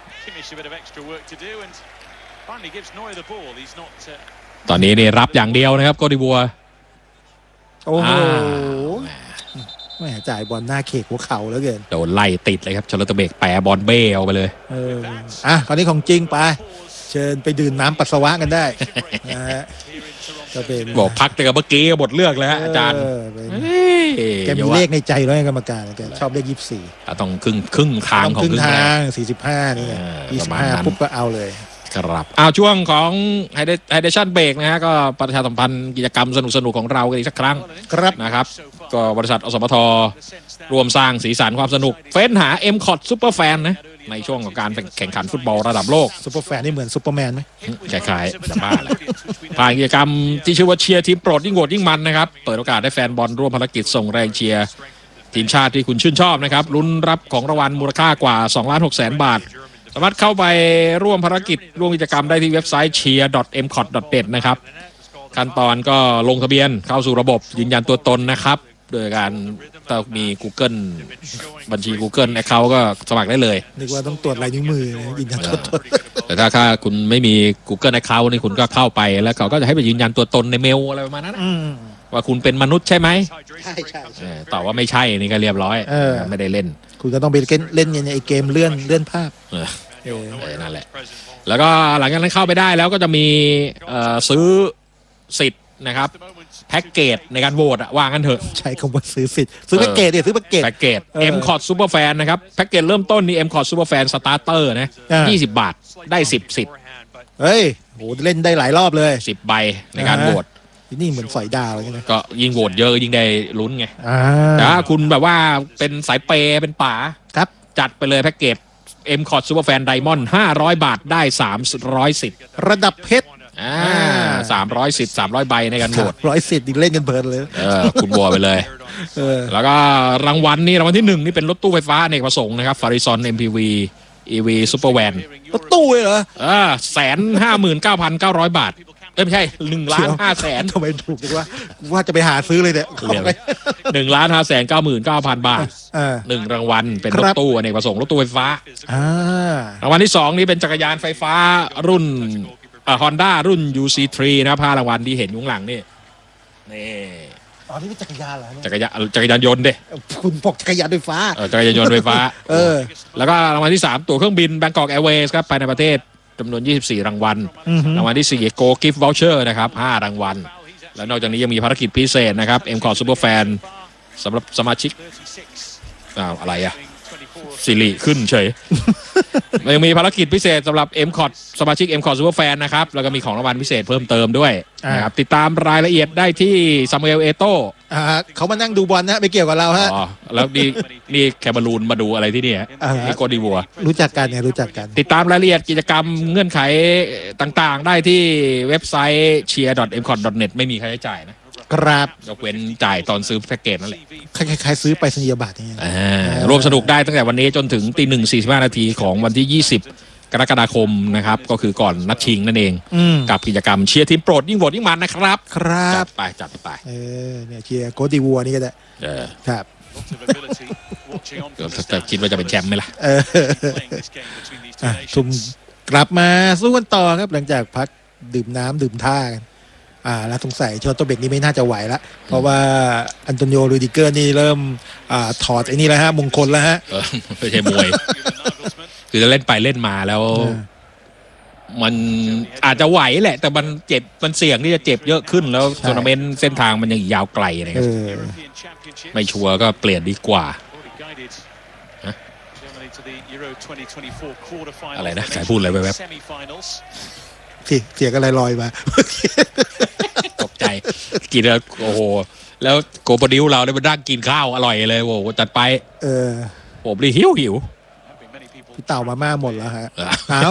[SPEAKER 5] ตอนนี้นี่รับอย่างเดียวนะครับโกดิวัว
[SPEAKER 6] โอ้โหแม่จ่ายบอลหน้าเขกหัวเข่าแล้วเกิน
[SPEAKER 5] โดนไล่ติดเลยครับชาร์ลอตเบกแปะบอลเบ้เอาไปเลย
[SPEAKER 6] เอออ่ะคราวนี้ของจริงไปเชิญไปดื่มน้ำปัสสาวะกันได้นะฮะก็เป็น
[SPEAKER 5] บอกพักแต่กับเมื่อกี้บทเลือกเลยฮะอาจารย์
[SPEAKER 6] แกมีเลขในใจแล้วกรรมการแกชอบเลขยี่สิบสี่
[SPEAKER 5] ต้องครึ่งครึ่งทางของ
[SPEAKER 6] ครึ่งทางสี่สิบห้านี่ยี่สิบห้าปุ๊บก็เอาเลย
[SPEAKER 5] ครับเอาช่วงของไฮเดชั่นเบรกนะฮะก็ประชาสัมพันธ์กิจกรรมสนุกๆของเรากันอีกสักครั้ง
[SPEAKER 6] ครับ
[SPEAKER 5] นะครับก็บริษัทอสมทรวมสร้างสีสันความสนุกเฟ้นหา เอ็ม คอท ซุปเปอร์แฟนนะในช่วงของการแข่งขันฟุตบอลระดับโลก
[SPEAKER 6] ซุปเปอร์แฟนนี่เหมือนซุปเปอร์แมนไหม
[SPEAKER 5] คล้ายๆจะบ้าเลยผ่านกิจกรรมที่ชื่อว่าเชียร์ทีมโปรดยิ่งโหวตยิ่งมันนะครับเปิดโอกาสให้แฟนบอลร่วมภารกิจส่งแรงเชียร์ทีมชาติที่คุณชื่นชอบนะครับลุ้นรับของรางวัลมูลค่ากว่า สองล้านหกแสน บาทสามารถเข้าไปร่วมภารกิจร่วมกิจกรรมได้ที่เว็บไซต์ เชียร์ ดอท เอ็ม คอท ดอท เน็ต นะครับขั้นตอนก็ลงทะเบียนเข้าสู่ระบบยืนยันตัวตนนะครับโดยการต้องมี Google บัญชี Google Account ก็สมัครได้เลย
[SPEAKER 6] นึกว่าต้องตรวจลายนิ้วมือยืนยันตัวตน
[SPEAKER 5] แต่ถ้าถ้าคุณไม่มี Google Account นี่คุณก็เข้าไปแล้วเขาก็จะให้ไปยืนยันตัวตนในเมลอะไรประมาณนั้นว่าคุณเป็นมนุษย์ใช่ไหม
[SPEAKER 6] ใช่ใช่
[SPEAKER 5] ตอบว่าไม่ใช่นี่ก็เรียบร้อยไม่ได้เล่น
[SPEAKER 6] คุณก็ต้องไปเล่นในไอเกมเลื่อนเลื่อนภาพ
[SPEAKER 5] เออนั่นแหละแล้วก็หลังจากนั้นเข้าไปได้แล้วก็จะมีซื้อสิทธิ์นะครับแพ็กเกจในการโหวตอะว่างั้นเถอะ
[SPEAKER 6] ใช้คำว่าซื้อสิทธิ์ซื้อแพ็กเกจเนี่ยซื้อแพ็กเกจ
[SPEAKER 5] แพ็กเกจ M Cot Super Fan นะครับแพ็กเกจเริ่มต้นนี่ M Cot Super Fan Starter นะยี่สิบบาทได้สิบสิทธิ์
[SPEAKER 6] เฮ้ยโหเล่นได้หลายรอบเลย
[SPEAKER 5] สิบใบในการโหวต
[SPEAKER 6] นี่เหมือนสอยดาวเลยนะ
[SPEAKER 5] ก็ยิ่งโหวตเยอะยิ่งได้ลุ้นไงแต่ถ้าคุณแบบว่าเป็นสายเปย์เป็นป๋า
[SPEAKER 6] ครับ
[SPEAKER 5] จัดไปเลยแพ็กเกจ M Cot Super Fan Diamond ห้าร้อยบาทได้สามร้อยสิทธิ์
[SPEAKER 6] ระดับเพชร
[SPEAKER 5] อ่าสามร้อยสิทธิ์สามร้อยใบในการโหวต
[SPEAKER 6] ร้อยสิทธิ์เล่นกันเพลินเลย
[SPEAKER 5] เออคุณบัวไปเลยเออแล้วก็รางวัลนี่รางวัลที่หนึ่งนี่เป็นรถตู้ไฟฟ้าอเนกประสงค์นะครับ Farizon เอ็ม พี วี อี วี Super Van
[SPEAKER 6] รถตู้เลยเหรอ
[SPEAKER 5] เออแสนห้าหมื่นเก้าพันเก้าร้อยบาทเอ้ไม่ใช่หนึ่งล้านห้าแสน
[SPEAKER 6] ทำไมถูกจังว่าว่าจะไปหาซื้อเลยเนี่ย
[SPEAKER 5] หนึ่งล้านห้าแสนเก้าหมื่นเก้าพันบาทหนึ่งรางวัลเป็นรถตู้อเนกประสงค์รถตู้ไฟฟ้ารางวัลที่สองนี่เป็นจักรยานไฟฟ้ารุ่นอ่า Honda รุ่น ยู ซี ทรี นะผ้ารางวัลที่เห็นอยู่ข้างหลังนี่นี่
[SPEAKER 6] อ๋อนี่เป็นจักรยานเหรอ
[SPEAKER 5] จักรยานจักรยานยนต์เด้
[SPEAKER 6] คุณบอกจักรยานไฟฟ้า
[SPEAKER 5] เออจักรยานยนต์ไฟฟ้าเออแล้วก็รางวัลที่สามตั๋วเครื่องบิน Bangkok Airways ครับไปในประเทศจำนวนยี่สิบสี่รางวัลรางวัลที่สี่ Go Gift Voucher นะครับห้ารางวัลแล้วนอกจากนี้ยังมีภารกิจพิเศษนะครับ M Cot Super Fan สำหรับสมาชิกอ้าวอะไรอะสิริขึ้นเฉยยังมีภารกิจพิเศษสำหรับ M Cot สมาชิก M Cot Super Fan นะครับแล้วก็มีของรางวัลพิเศษเพิ่มเติมด้วยนะครับติดตามรายละเอียดได้ที่ซามูเอลเอโต้
[SPEAKER 6] เขามานั่งดูบอลนะไม่เกี่ยวกับเราฮะ
[SPEAKER 5] อ๋อแล้วนี่นี่แคมารูนมาดูอะไรที่นี่นี่โกดิวัว
[SPEAKER 6] รู้จักกันเนี่ยรู้จักกัน
[SPEAKER 5] ติดตามรายละเอียดกิจกรรมเงื่อนไขต่างๆได้ที่เว็บไซต์ เชียร์ ดอท เอ็ม คอท ดอท เน็ต ไม่มีค่าใช้จ่ายนะครับยกเว้นจ่ายตอนซื้อแพ็กเกจนั่นแหละ
[SPEAKER 6] คล้ายๆซื้อไปสัญญาบัตรอย่างเงี้ย
[SPEAKER 5] ร่วมสนุกได้ตั้งแต่วันนี้จนถึงตีหนึ่งสี่สิบห้านาทีของวันที่ยี่สิบกรกฎาคมนะครับก็คือก่อนนัดชิงนั่นเองกับกิจกรรมเชียร์ทีมโปรดยิ่งโหวตยิ่งมันนะครับ
[SPEAKER 6] ครับ
[SPEAKER 5] จัดไปจัดไป
[SPEAKER 6] เออเนี่ยเชียร์โกดิวัวนี่ก็ได้
[SPEAKER 5] เออ
[SPEAKER 6] ครับ
[SPEAKER 5] แต่คิดว่าจะเป็นแชมป์ไหมล่ะ
[SPEAKER 6] เออทุ่มกลับมาสู้กันต่อครับหลังจากพักดื่มน้ำดื่มท่ากันอ่าแล้วสงสัยชอตตัวเบกนี้ไม่น่าจะไหวละเพราะว่าอันโตนิโอ รูดิเกอร์นี่เริ่มอ่าถอดไอ้นี่แล้วฮะมงคลแล้วฮะ
[SPEAKER 5] ไม่ใช่มวยคือจะเล่นไปเล่นมาแล้วมันอาจจะไหวแหละแต่มันเจ็บมันเสี่ยงที่จะเจ็บเยอะขึ้นแล้วทัวร์นาเมนต์เส้นทางมันยังยาวไกลนะครับไม่ชัวร์ก็เปลี่ยนดีกว่าอะไรนะใครพูดอะไรแวบ
[SPEAKER 6] ๆเสียงอะไรลอยมา
[SPEAKER 5] ตกใจกินแล้วโอ้โหแล้วโกโปดิวเราได้มาดั่งกินข้าวอร่อยเลยโอ้โหจัดไป
[SPEAKER 6] เออ
[SPEAKER 5] ผมเลยหิวหิว
[SPEAKER 6] พี่เต่ามาม่าหมดแล้วฮะเอา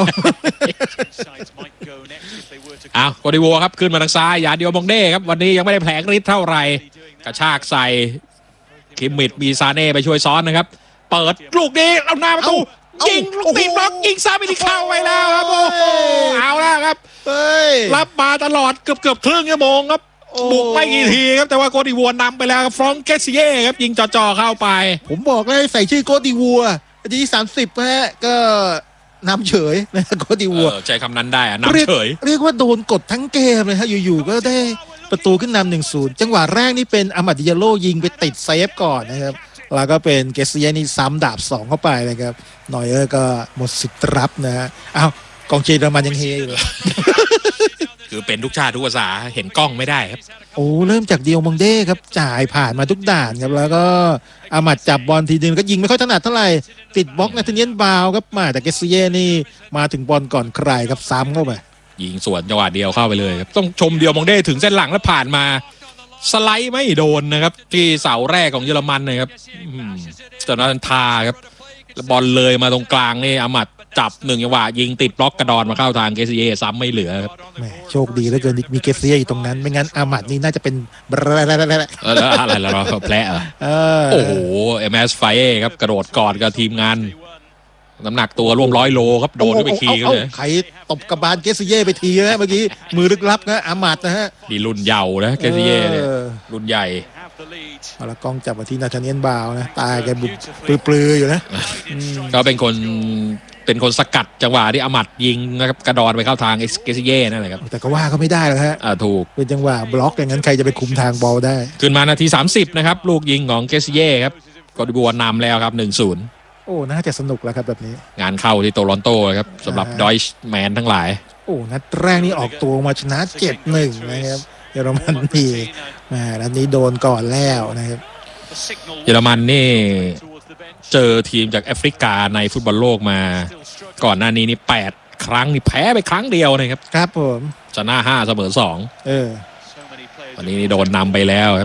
[SPEAKER 5] เอาโกดิวัวครับขึ้นมาทางซ้ายยาเดียวมองเด้ครับวันนี้ยังไม่ได้แผลงฤทธิ์เท่าไหร่กระชากใส่คิมมิดมีซาเน่ไปช่วยซ้อนนะครับเปิดลูกนี้เอาหน้าประตูยิงลูกตีบล็อกยิงซ้ำไปที่เข้าไปแล้วครับโอ้โหเอาแล้วครับรับมาตลอดเกือบเกือบครึ่งชั่วโมงครับบุกไม่กี่ทีครับแต่ว่าโกดิวัวนำไปแล้วครับฟรองเกซิเย่ครับยิงจ่อๆเข้าไป
[SPEAKER 6] ผมบอกเลยใส่ชื่อโกดิวัวนาทีสามสิบฮะก็นำเฉยนะโกดิวัว
[SPEAKER 5] ใช้คำนั้นได้อะนำเฉย
[SPEAKER 6] เรียกว่าโดนกดทั้งเกมเลยฮะอยู่ๆก็ได้ประตูขึ้นนำหนึ่งศูนย์จังหวะแรกนี่เป็นอามัดดิยาโลยิงไปติดเซฟก่อนนะครับแล้วก็เป็นเกซิเย่นี่ซ้ำดาบสองเข้าไปนะครับหน่อยเออก็หมดสิทธิ์รับนะฮะอ้าวกองเชียร์เยอรมันยังเฮอยู่
[SPEAKER 5] คือเป็นทุกชาติทุกภาษาเห็นกล้องไม่ได้ครับ
[SPEAKER 6] โอ้เริ่มจากเดียวมองเด้ครับจ่ายผ่านมาทุกด่านครับแล้วก็อามัดจับบอลทีนึงก็ยิงไม่ค่อยถนัดเท่าไหร่ติดบล็อกนาธาเนียลบาวครับมาแต่เกซิเย่นี่มาถึงบอลก่อนใครครับซ้ำเข้าไป
[SPEAKER 5] ยิงสวนจังหวะเดียวเข้าไปเลยครับต้องชมเดียวมองเด้ถึงเส้นหลังแล้วผ่านมาสไลด์ไม่โดนนะครับที่เสาแรกของเยอรมันนะครับจนนันทาครับบอลเลยมาตรงกลางนี่อามัดจับหนึ่งจังหวะยิงติดบล็อกกระดอนมาเข้าทางเกซิเย่ซ้ำไม่เหลือครับ
[SPEAKER 6] แหมโชคดีเหลือเกินมีเกซิเย่อยู่ตรงนั้นไม่งั้นอามัดนี่น่าจะเป็นอะไรอะไร
[SPEAKER 5] อะไรเราแผลโอ้โหเอ็มเอสไฟเอครับกระโดดกอดกับทีมงานน้ำหนักตัวร่วมร้อยโลครับโดนไปทีเลย
[SPEAKER 6] ใครตบกระบาลเกซิเย่ไปทีนะเมื่อกี้มือลึกลับนะอามัดนะฮะ
[SPEAKER 5] นี่รุ่นเยาว์นะเกซิเย่เนี่ยรุ่นใหญ่
[SPEAKER 6] เอาละกล้องจับมาที่นาธาเนียลบาวนะตายแกบุบปลือๆอยู่นะ
[SPEAKER 5] ก็เป็นคนเป็นคนสกัดจังหวะที่อามัดยิงนะครับกระดอนไปเข้าทางเกซิเย่นั่นแหละครับ
[SPEAKER 6] แต่ก็ว่าเขาไม่ได้หรอกฮะ
[SPEAKER 5] อ่าถูก
[SPEAKER 6] เป็นจังหวะบล็อกอย่างนั้นใครจะไปคุมทางบอลได้
[SPEAKER 5] ขึ้นมานาทีสามสิบนะครับลูกยิงของเกซิเย่ครับโกดิวัวนำแล้วครับ หนึ่งศูนย์
[SPEAKER 6] โอ้น่าจะสนุกแล้วครับแบบนี้
[SPEAKER 5] งานเข้าที่โตลอนโตครับสำหรับดอยช์แมนทั้งหลาย
[SPEAKER 6] โอ้นัดแรกนี่ออกตัวมาชนะ เจ็ดหนึ่ง นะครับเยอรมันนี่แหมนัดนี้โดนก่อนแล้วนะครับ
[SPEAKER 5] เยอรมันนี่เจอทีมจากแอฟริกาในฟุตบอลโลกมาก่อนหน้านี้นี่แปดครั้งนี่แพ้ไปครั้งเดียวนะครับ
[SPEAKER 6] ครับผม
[SPEAKER 5] ชนะห้าเสมอสอง
[SPEAKER 6] เออ
[SPEAKER 5] วันนี้นี่โดนนำไปแล้วครับ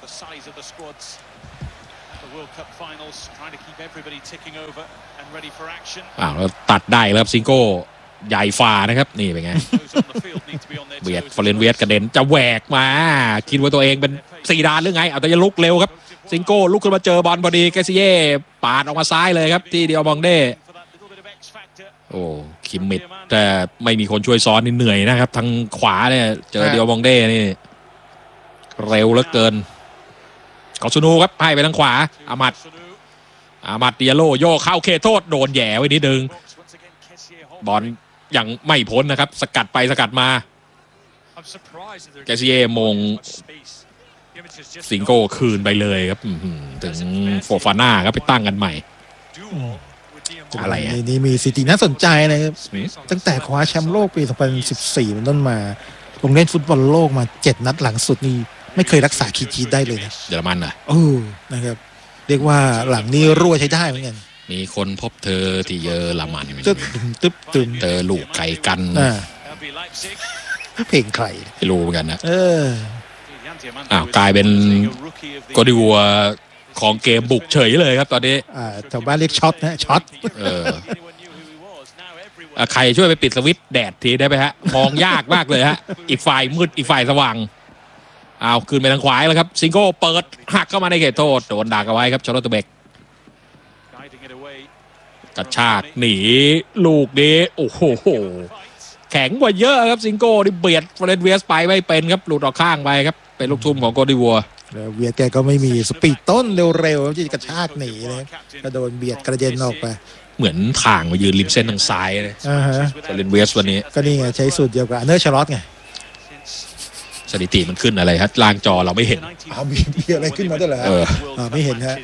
[SPEAKER 5] อ้าวแล้วตัดได้แล้วซิงโก้ใหญ่ฝ่านะครับนี่เป็นไงเบียดฟอเรนเวียสกระเด็นจะแหวกมาคิดว่าตัวเองเป็นซีดานหรือไงเอาแต่จะลุกเร็วครับซิงโก้ลุกขึ้นมาเจอบอลพอดีแกซิเย่ปาดออกมาซ้ายเลยครับที่เดียวมองเด้โอ้คิมมิดแต่ไม่มีคนช่วยซ้อนนี่เหนื่อยนะครับทางขวาเนี่ยเจอเดียวมองเด้นี่เร็วเหลือเกินกอซูนูครับให้ไปทางขวาอามัดอามัดเดียโลโยเข้าเขตโทษโดนแย่ไว้นิดนึงบอลยังไม่พ้นนะครับสกัดไปสกัดมาแกซิเย่มงซิงโก้คืนไปเลยครับถึงโฟฟาน่าครับไปตั้งกันใหม่อะไรอ่ะ
[SPEAKER 6] นี่มีสถิติน่าสนใจนะครับตั้งแต่คว้าแชมป์โลกปีสองพันสิบสี่เป็นต้นมาลงเล่นฟุตบอลโลกมาเจ็ดนัดหลังสุดนี่ไม่เคยรักษาคีจีได้เลยนะ
[SPEAKER 5] เยอรมันอ่ะ
[SPEAKER 6] โอ้นะครับเรียกว่าหลังนี้รั่วใช้ได้เหมือนกัน
[SPEAKER 5] มีคนพบเธอที่เยอรมัน
[SPEAKER 6] ตึ๊บตึ๊บตึ๊บ
[SPEAKER 5] เธอลูกไก่กัน
[SPEAKER 6] เพลงใคร
[SPEAKER 5] ไม่รู้เหมือนกันนะ
[SPEAKER 6] เออ
[SPEAKER 5] อ้าวกลายเป็นโกดิวัวของเกมบุกเฉยเลยครับตอนนี้
[SPEAKER 6] อ่าชาวบ้านเรียกช็อตนะช็อต
[SPEAKER 5] เออใครช่วยไปปิดสวิตช์แดดทีได้ไหมฮะมองยากมากเลยฮะอีกฝ่ายมืดอีกฝ่ายสว่างเอาคืนไปทางขวาแล้วครับซิงโก้เปิดหักเข้ามาในเขตโทษโดนดักเอาไว้ครับชาร์ลอตต์เบกกระชากหนีลูกนี้โอ้โหแข็งกว่าเยอะครับซิงโก้ที่เบียดฟอเรนเวียสไปไม่เป็นครับหลุดออกข้างไปครับเป็นลูกทุ่มของโกดิวัว
[SPEAKER 6] แล้วเวียดแกก็ไม่มีสปีดต้นเร็วๆที่กระชากหนีเลยก็โดนเบียดกระเด็นออกไป
[SPEAKER 5] เหมือนทางมายืนริมเส้นทางซ้ายเลยฟอเรนเวียสวันนี้
[SPEAKER 6] ก็นี่ไงใช้สูตรเดียวกับเนอร์ชาร์ลอตไง
[SPEAKER 5] สถิติมันขึ้นอะไรครับล่างจอเราไม่เห็น
[SPEAKER 6] เอามีอะไรขึ้นมาด้วยเหรอเออไม่เห็นฮะ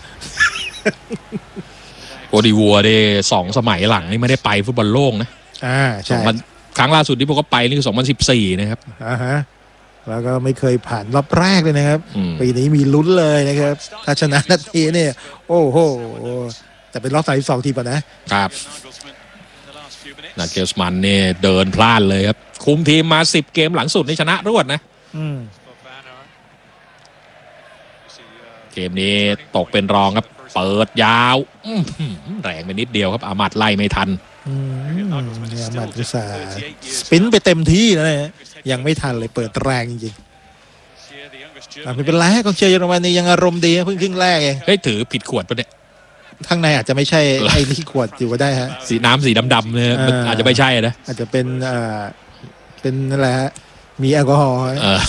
[SPEAKER 5] โกดิวัวได้สองสมัยหลังนี่ไม่ได้ไปฟุตบอลโลกนะ
[SPEAKER 6] อ่าใช่
[SPEAKER 5] ครั้งล่าสุดที่พวกเขาไปนี่คือสองพันสิบสี่นะครับ
[SPEAKER 6] อ่าฮะแล้วก็ไม่เคยผ่านรอบแรกเลยนะครับปีนี้มีลุ้นเลยนะครับถ้าชนะนัดนี้เนี่ยโอ้โหแต่เป็นรอบสามสิบสองทีป่ะ
[SPEAKER 5] นะครับนาเกลสมันเนี่ยเดินพลาดเลยครับคุมทีมมาสิบเกมหลังสุดนี่ชนะรวดนะเกมนี้ตกเป็นรองครับเปิดยาวแรงไปนิดเดียวครับอามัดไล่ไม่ทัน
[SPEAKER 6] อามัดอุตส่าห์สปินไปเต็มที่นะเนี่ยยังไม่ทันเลยเปิดแรงจริงๆไม่เป็นไรกองเชียร์เยอรมนียังอารมณ์ดีเพิ่งครึ่งแรกเอง
[SPEAKER 5] เฮ้ยถือผิดขวดปะเนี่ย
[SPEAKER 6] ข้างในอาจจะไม่ใช่ไอ้ที่ขวดอยู่ก็ได้ฮะ
[SPEAKER 5] สีน้ำสีดำๆเนี่ยอาจจะไม่ใช่นะ
[SPEAKER 6] อาจจะเป็นอ่าเป็นนั่นแหละมีแอลกอฮอล์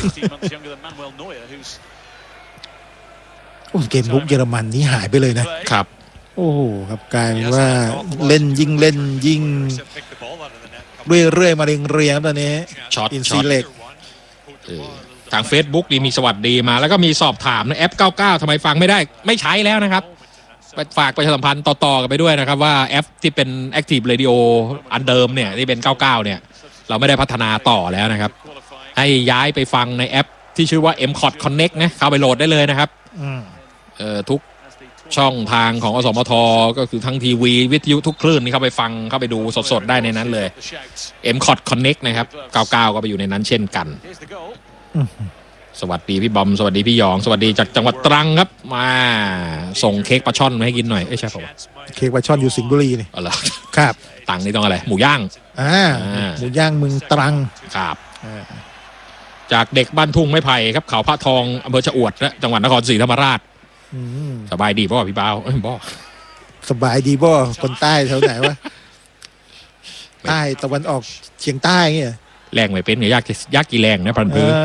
[SPEAKER 6] โอ้เกมลุกเยอรมันนี่หายไปเลยนะครับโอ้โหครับกลายเป็นว่าเล่นยิ่งเล่นยิ่งเรื่อยๆมาเรียงๆตอนนี้
[SPEAKER 5] ช็อต
[SPEAKER 6] อินซีเล็ก
[SPEAKER 5] ทาง Facebook นี่มีสวัสดีมาแล้วก็มีสอบถามนะแอปเก้าสิบเก้าทำไมฟังไม่ได้ไม่ใช้แล้วนะครับฝากประชาสัมพันธ์ต่อๆกันไปด้วยนะครับว่าแอปที่เป็น Active Radio อันเดิมเนี่ยที่เป็นเก้าสิบเก้าเนี่ยเราไม่ได้พัฒนาต่อแล้วนะครับให้ย้ายไปฟังในแอปที่ชื่อว่า เอ็ม คอท Connect นะเข้าไปโหลดได้เลยนะครับเอ่อทุกช่องทางของอสมทก็คือทั้งทีวีวิทยุทุกคลื่นนี่เข้าไปฟังเข้าไปดูสดๆได้ในนั้นเลย เอ็ม คอท Connect นะครับเก้าสิบเก้าก็ไปอยู่ในนั้นเช่นกันสวัสดีพี่บอมสวัสดีพี่หยองสวัสดีจากจังหวัดตรังครับมาส่งเค้กปลาช่อนมาให้กินหน่อยเอ้ใช่ป่ะ
[SPEAKER 6] เค้กปลาช่อนอยู่สิงห์บุรีนี่
[SPEAKER 5] อ๋อเหรอ
[SPEAKER 6] ครับ
[SPEAKER 5] ตรังนี่ต้องอะไรหมูย่าง
[SPEAKER 6] อ่าหมูย่างเมืองตรัง
[SPEAKER 5] ครับจากเด็กบ้านทุ่งไม้ไผ่ครับเขาพระทองอำเภอชะอวดและจังหวัดนครศรีธรรมราชสบายดีป่ะพี่บ่าวเอ้ยบ่
[SPEAKER 6] สบายดีป่ะคนใต้แถวไหนวะใต้ตะวันออกเฉียงใต้เงี้ย
[SPEAKER 5] แรงไม่เป็นเนี่ยยากยากกี่แรงนะพันพื้น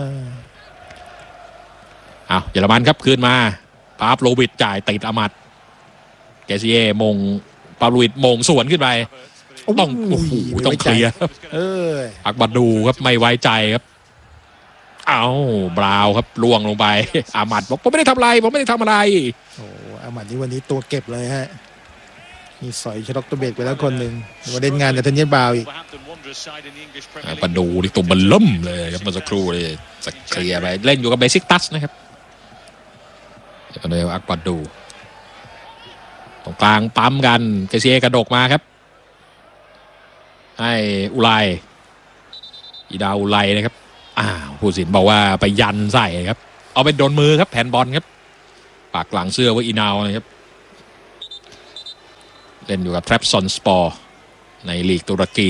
[SPEAKER 5] อ้าวเยอรมันครับคืนมาปาบโลวิดจ่ายติดอามัดแกซิเย่มงปาบโลวิดมงสวนขึ้นไปต้องโอ้โหต้องเคลียร์อักบัดดูครับไม่ไว้ใจครับเอาบราวครับล่วงลงไปอามัดบอกผมไม่ได้ทำอะไรผมไม่ได้ทำอะไร
[SPEAKER 6] โอ้อามัดนี่วันนี้ตัวเก็บเลยฮะมีสอยชล็อกตัวเบกไปแล้วคนหนึ่งมาเล่นงานแต่เทนเนียบาวอีก
[SPEAKER 5] ปะดูนี่ตัวมันล่มเลยครับเมื่อสักครู่เลยจะเคลียร์ไปเล่นอยู่กับเบสิกตัสนะครับเดี๋ยวเดี๋ยวอักปัดดูตรงกลางปั๊มกันเกซีเอกระดกมาครับให้อุไลอีดาอุไลนะครับอ้าวผู้สินบอกว่าไปยันใส่ครับเอาไปโดนมือครับแผ่นบอลครับปากหลังเสื้อว่าอีนาวนะครับเล่นอยู่กับแทรปซอนสปอร์ในลีกตุรกี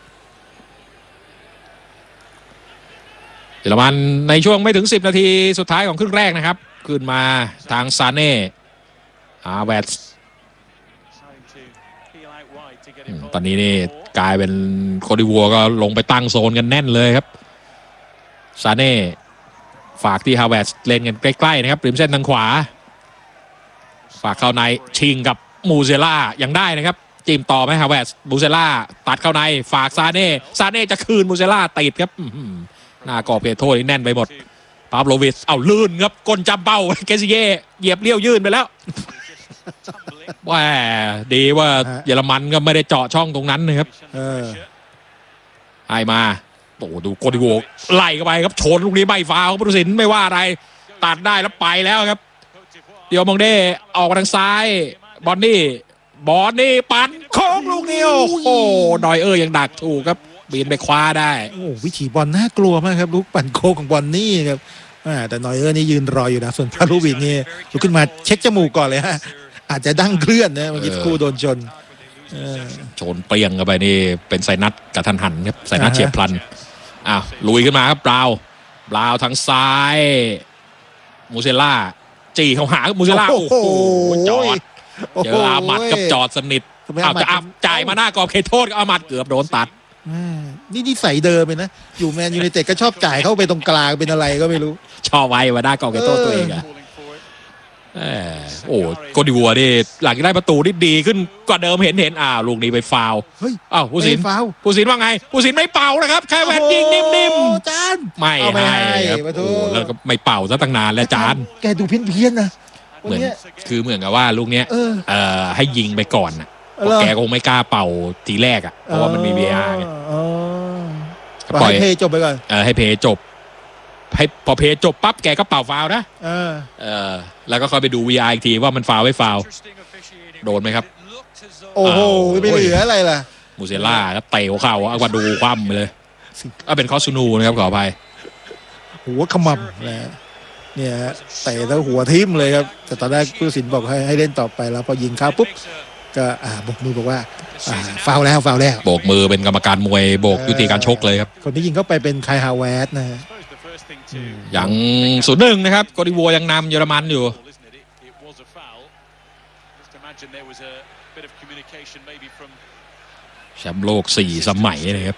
[SPEAKER 5] เยอรมันในช่วงไม่ถึงสิบนาทีสุดท้ายของครึ่งแรกนะครับขึ้นมาทางซาเน่อาแวตตอนนี้นี่กลายเป็นโคดิวัวก็ลงไปตั้งโซนกันแน่นเลยครับซาเน่ฝากที่ฮาวเวร์ตเล่นกันใกล้ๆนะครับริมเส้นทางขวาฝากเข้าในชิงกับมูเซล่ายังได้นะครับจิ้มต่อไหมฮาวเวร์ตมูเซล่าตัดเข้าในฝากซาเน่ซาเน่จะคืนมูเซล่าติดครับหน้ากรอบเขตโทษนี่แน่นไปหมดปาบโลวิชเอาลื่นครับก้นจับเบ้าเกซิเย่เหยียบเลี้ยวยื่นไปแล้วว่าดีว่าเยอรมันก็ไม่ได้เจาะช่องตรงนั้นนะครับให้มาโอ้ดูโกดิโวไล่เข้าไปครับชนลูกนี้ใบฟาวผู้ตัดสินไม่ว่าอะไรตัดได้แล้วไปแล้วครับเดี๋ยวมองเด้ออกมาทางซ้ายบอนนี่บอนนี่ปั่นโค้งลูกนี้โอ้โหดอยเออยังดักถูกครับบินไปคว้าได้
[SPEAKER 6] โอ้วิถีบอลน่ากลัวมากครับลูกปั่นโค้งของบอนนี่ครับแต่นอยเออร์นี่ยืนรออยู่นะส่วนพาลูวินนี่ลุกขึ้นมาเช็คจมูกก่อนเลยฮะอาจจะดั้งเคลื่อนนะเมื่อกี้คู่โดนชน
[SPEAKER 5] ชนเปรี้ยงเข้าไปนี่เป็นไซนัสกระทันหันครับไซนัสเฉียบพลันอ้าวลุยขึ้นมาครับบราวบราวทางซ้ายมูเซล่าจีเขาหามูเซล่าโอ้โหจอดเจออามัดกับจอดสนิทเอาจะอัพจ่ายมาหน้ากรอบเขตโทษอามัดเกือบโดนตัด
[SPEAKER 6] นี่นี่ใส่เดิมเลยนะอยู่แมนยูไนเต็ดก็ชอบจ่ายเข้าไปตรงกลางเป็นอะไรก็ไม่รู้
[SPEAKER 5] ชอบไว้มาหน้ากรอบเขตโทษตัวเองอะโอ้โกดิวัวนี่หลังจากได้ประตูนี่ดีขึ้นกว่าเดิมเห็นเห็นอ้าวลูกนี้ไปฟาว
[SPEAKER 6] เฮ้ย
[SPEAKER 5] อ้าวผู้สินผู้สินว่าไงผู้สินไม่เป่านะครับแค่แวนยิงนิ่ม
[SPEAKER 6] ๆจาน
[SPEAKER 5] ไม่ให้ครับแล้วก็ไม่เป่าซะตั้งนานแล้วจาน
[SPEAKER 6] แกดูเพี้ยนๆนะ
[SPEAKER 5] เหมือนคือเหมือนกับว่าลูกเนี้ยเอ่อให้ยิงไปก่อนนะแกคงไม่กล้าเป่าทีแรกอ่ะเพราะว่ามันมี วี อาร์ ไง
[SPEAKER 6] ปล่อยให้เพย์จบไปก่อน
[SPEAKER 5] เออให้เพย์จบให้พอเพย์จบปั๊บแกก็เป่าฟาวนะเออเออแล้วก็ค่อยไปดู วี อาร์ อีกทีว่ามันฟาวไม่ฟาวโดนไหมครับ
[SPEAKER 6] โอ้โหไม่เหลืออะไรล่ะ
[SPEAKER 5] มูเซล่าครับเตะหัวเข่าเอากว่าดูคว่ำไปเลยเอาเป็นคอสซูนูนะครับขออภัย
[SPEAKER 6] หัวขมำนะเนี่ยเตะแล้วหัวทิ่มเลยครับแต่ตอนแรกผู้ตัดสินบอกให้ให้เล่นต่อไปแล้วพอยิงเข้าปุ๊บก็อ่าโบกมือบอกว่าอ่าฟาวแล้วฟาวแล้ว
[SPEAKER 5] โบกมือเป็นกรรมการมวยโบกยุติการชกเลยครับ
[SPEAKER 6] คนที่ยิงเข้าไปเป็นไคฮาวเวร์ตนะ
[SPEAKER 5] ยังศูนย์หนึ่งนะครับโกดิวัวยังนำเยอรมันอยู่แชมป์โลกสี่สมัยนะครับ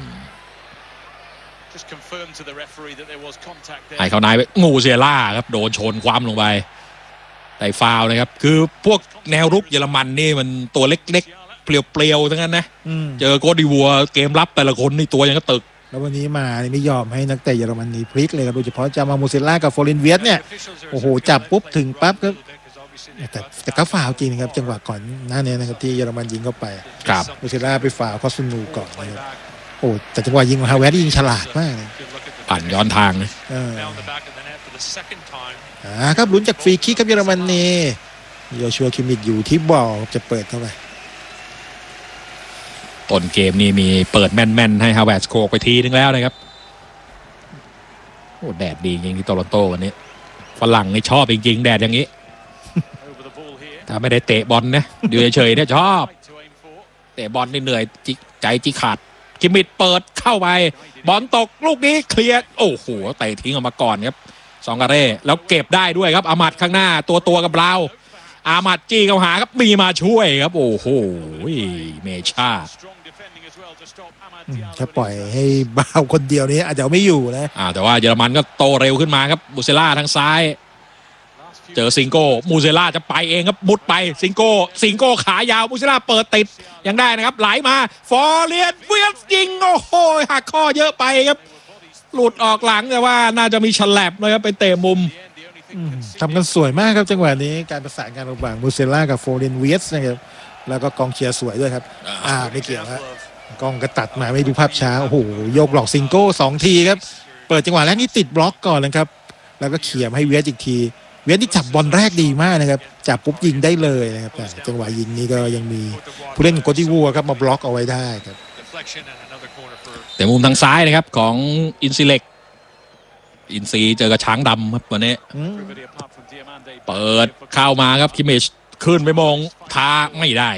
[SPEAKER 5] ไอ้เขานายงูเซล่าครับโดนชนคว่ำลงไปแต่ฟาวนะครับคือพวกแนวรุกเยอรมันนี่มันตัวเล็กๆเปลี่ยวๆทั้งนั้นนะเจอโกดิวัวเกมรับแต่ละคนนี่ตัวยังก็ตึก
[SPEAKER 6] แล้ววันนี้มาไม่ยอมให้นักเตะเยอรมนีพลิกเลยครับโดยเฉพาะจามามูเซล่ากับฟอรินเวียสเนี่ยโอ้โหจับปุ๊บถึงปั๊บก็แต่แต่ก็ฟาวจริงนะครับจังหวะก่อนหน้านี้นะครับที่เยอรมันยิงเข้าไป
[SPEAKER 5] ครับ
[SPEAKER 6] มูเซล่าไปฟาวคอสนูก่อนนะครับโอ้แต่จังหวะยิงของฮาวเวร์ตยิงฉลาดมากเลย
[SPEAKER 5] ปั่นย้อนทางนะ
[SPEAKER 6] อ่าครับลุ้นจากฟรีคิกครับเยอรมนีโยชัวคิมมิชอยู่ที่บอลจะเปิดเท่าไหร่
[SPEAKER 5] ต้นเกมนี้มีเปิดแม่นๆให้ฮาวเวร์ตโคกไปทีนึงแล้วนะครับโอ้แดดดีจริงที่โตรอนโตวันนี้ฝรั่งนี่ชอบจริงๆแดดอย่างนี้ถ้าไม่ได้เตะบอลนะอยู่เฉยๆเนี่ยชอบเตะบอลนี่เหนื่อยจิใจจิขาดคิมมิชเปิดเข้าไปบอลตกลูกนี้เคลียร์โอ้โหเตะทิ้งออกมาก่อนครับสองกาเร่แล้วเก็บได้ด้วยครับอามัดข้างหน้าตัวตัวกับเราอามัดจี้เข้าหาครับมีมาช่วยครับโอ้โหเมชา
[SPEAKER 6] ถ้าปล่อยให้บ้าคนเดียวนี้อาจจะไม่อยู่นะ
[SPEAKER 5] อ่าแต่ว่าเยอรมันก็โตเร็วขึ้นมาครับมูเซล่าทางซ้ายเจอซิงโก้มูเซล่าจะไปเองครับมุดไปซิงโก้ซิงโก้ขายาวมูเซล่าเปิดติดยังได้นะครับไหลมาฟอร์เรียนเวียสยิงโอ้โหหักข้อเยอะไปครับหลุดออกหลังแต่ว่าน่าจะมีฉลับเลยครับไปเตะมุม
[SPEAKER 6] ทำกันสวยมากครับจังหวะนี้การประสานงานระหว่างมูเซล่ากับฟอร์เรียนเวียสนะครับแล้วก็กองเชียร์สวยด้วยครับอ่าไม่เกี่ยวฮะกองก็ตัดมาไม่ดูภาพช้าโอ้โหโยกหลอกซิงโก้สองทีครับเปิดจังหวะแรกนี่ติดบล็อกก่อนนะครับแล้วก็เขี่ยให้เวสอีกทีเวสที่จับบอลแรกดีมากนะครับจับปุ๊บยิงได้เลยนะครับแต่จังหวะยิงนี้ก็ยังมีผู้เล่นโกติวัวครับมาบล็อกเอาไว้ได้ครับ
[SPEAKER 5] แต่มุมทางซ้ายนะครับของอินซีเล็กอินซีเจอกับช้างดำครับวันนี้เปิดเข้ามาครับคิมเมชขึ้นไปมองท้าไม่ได้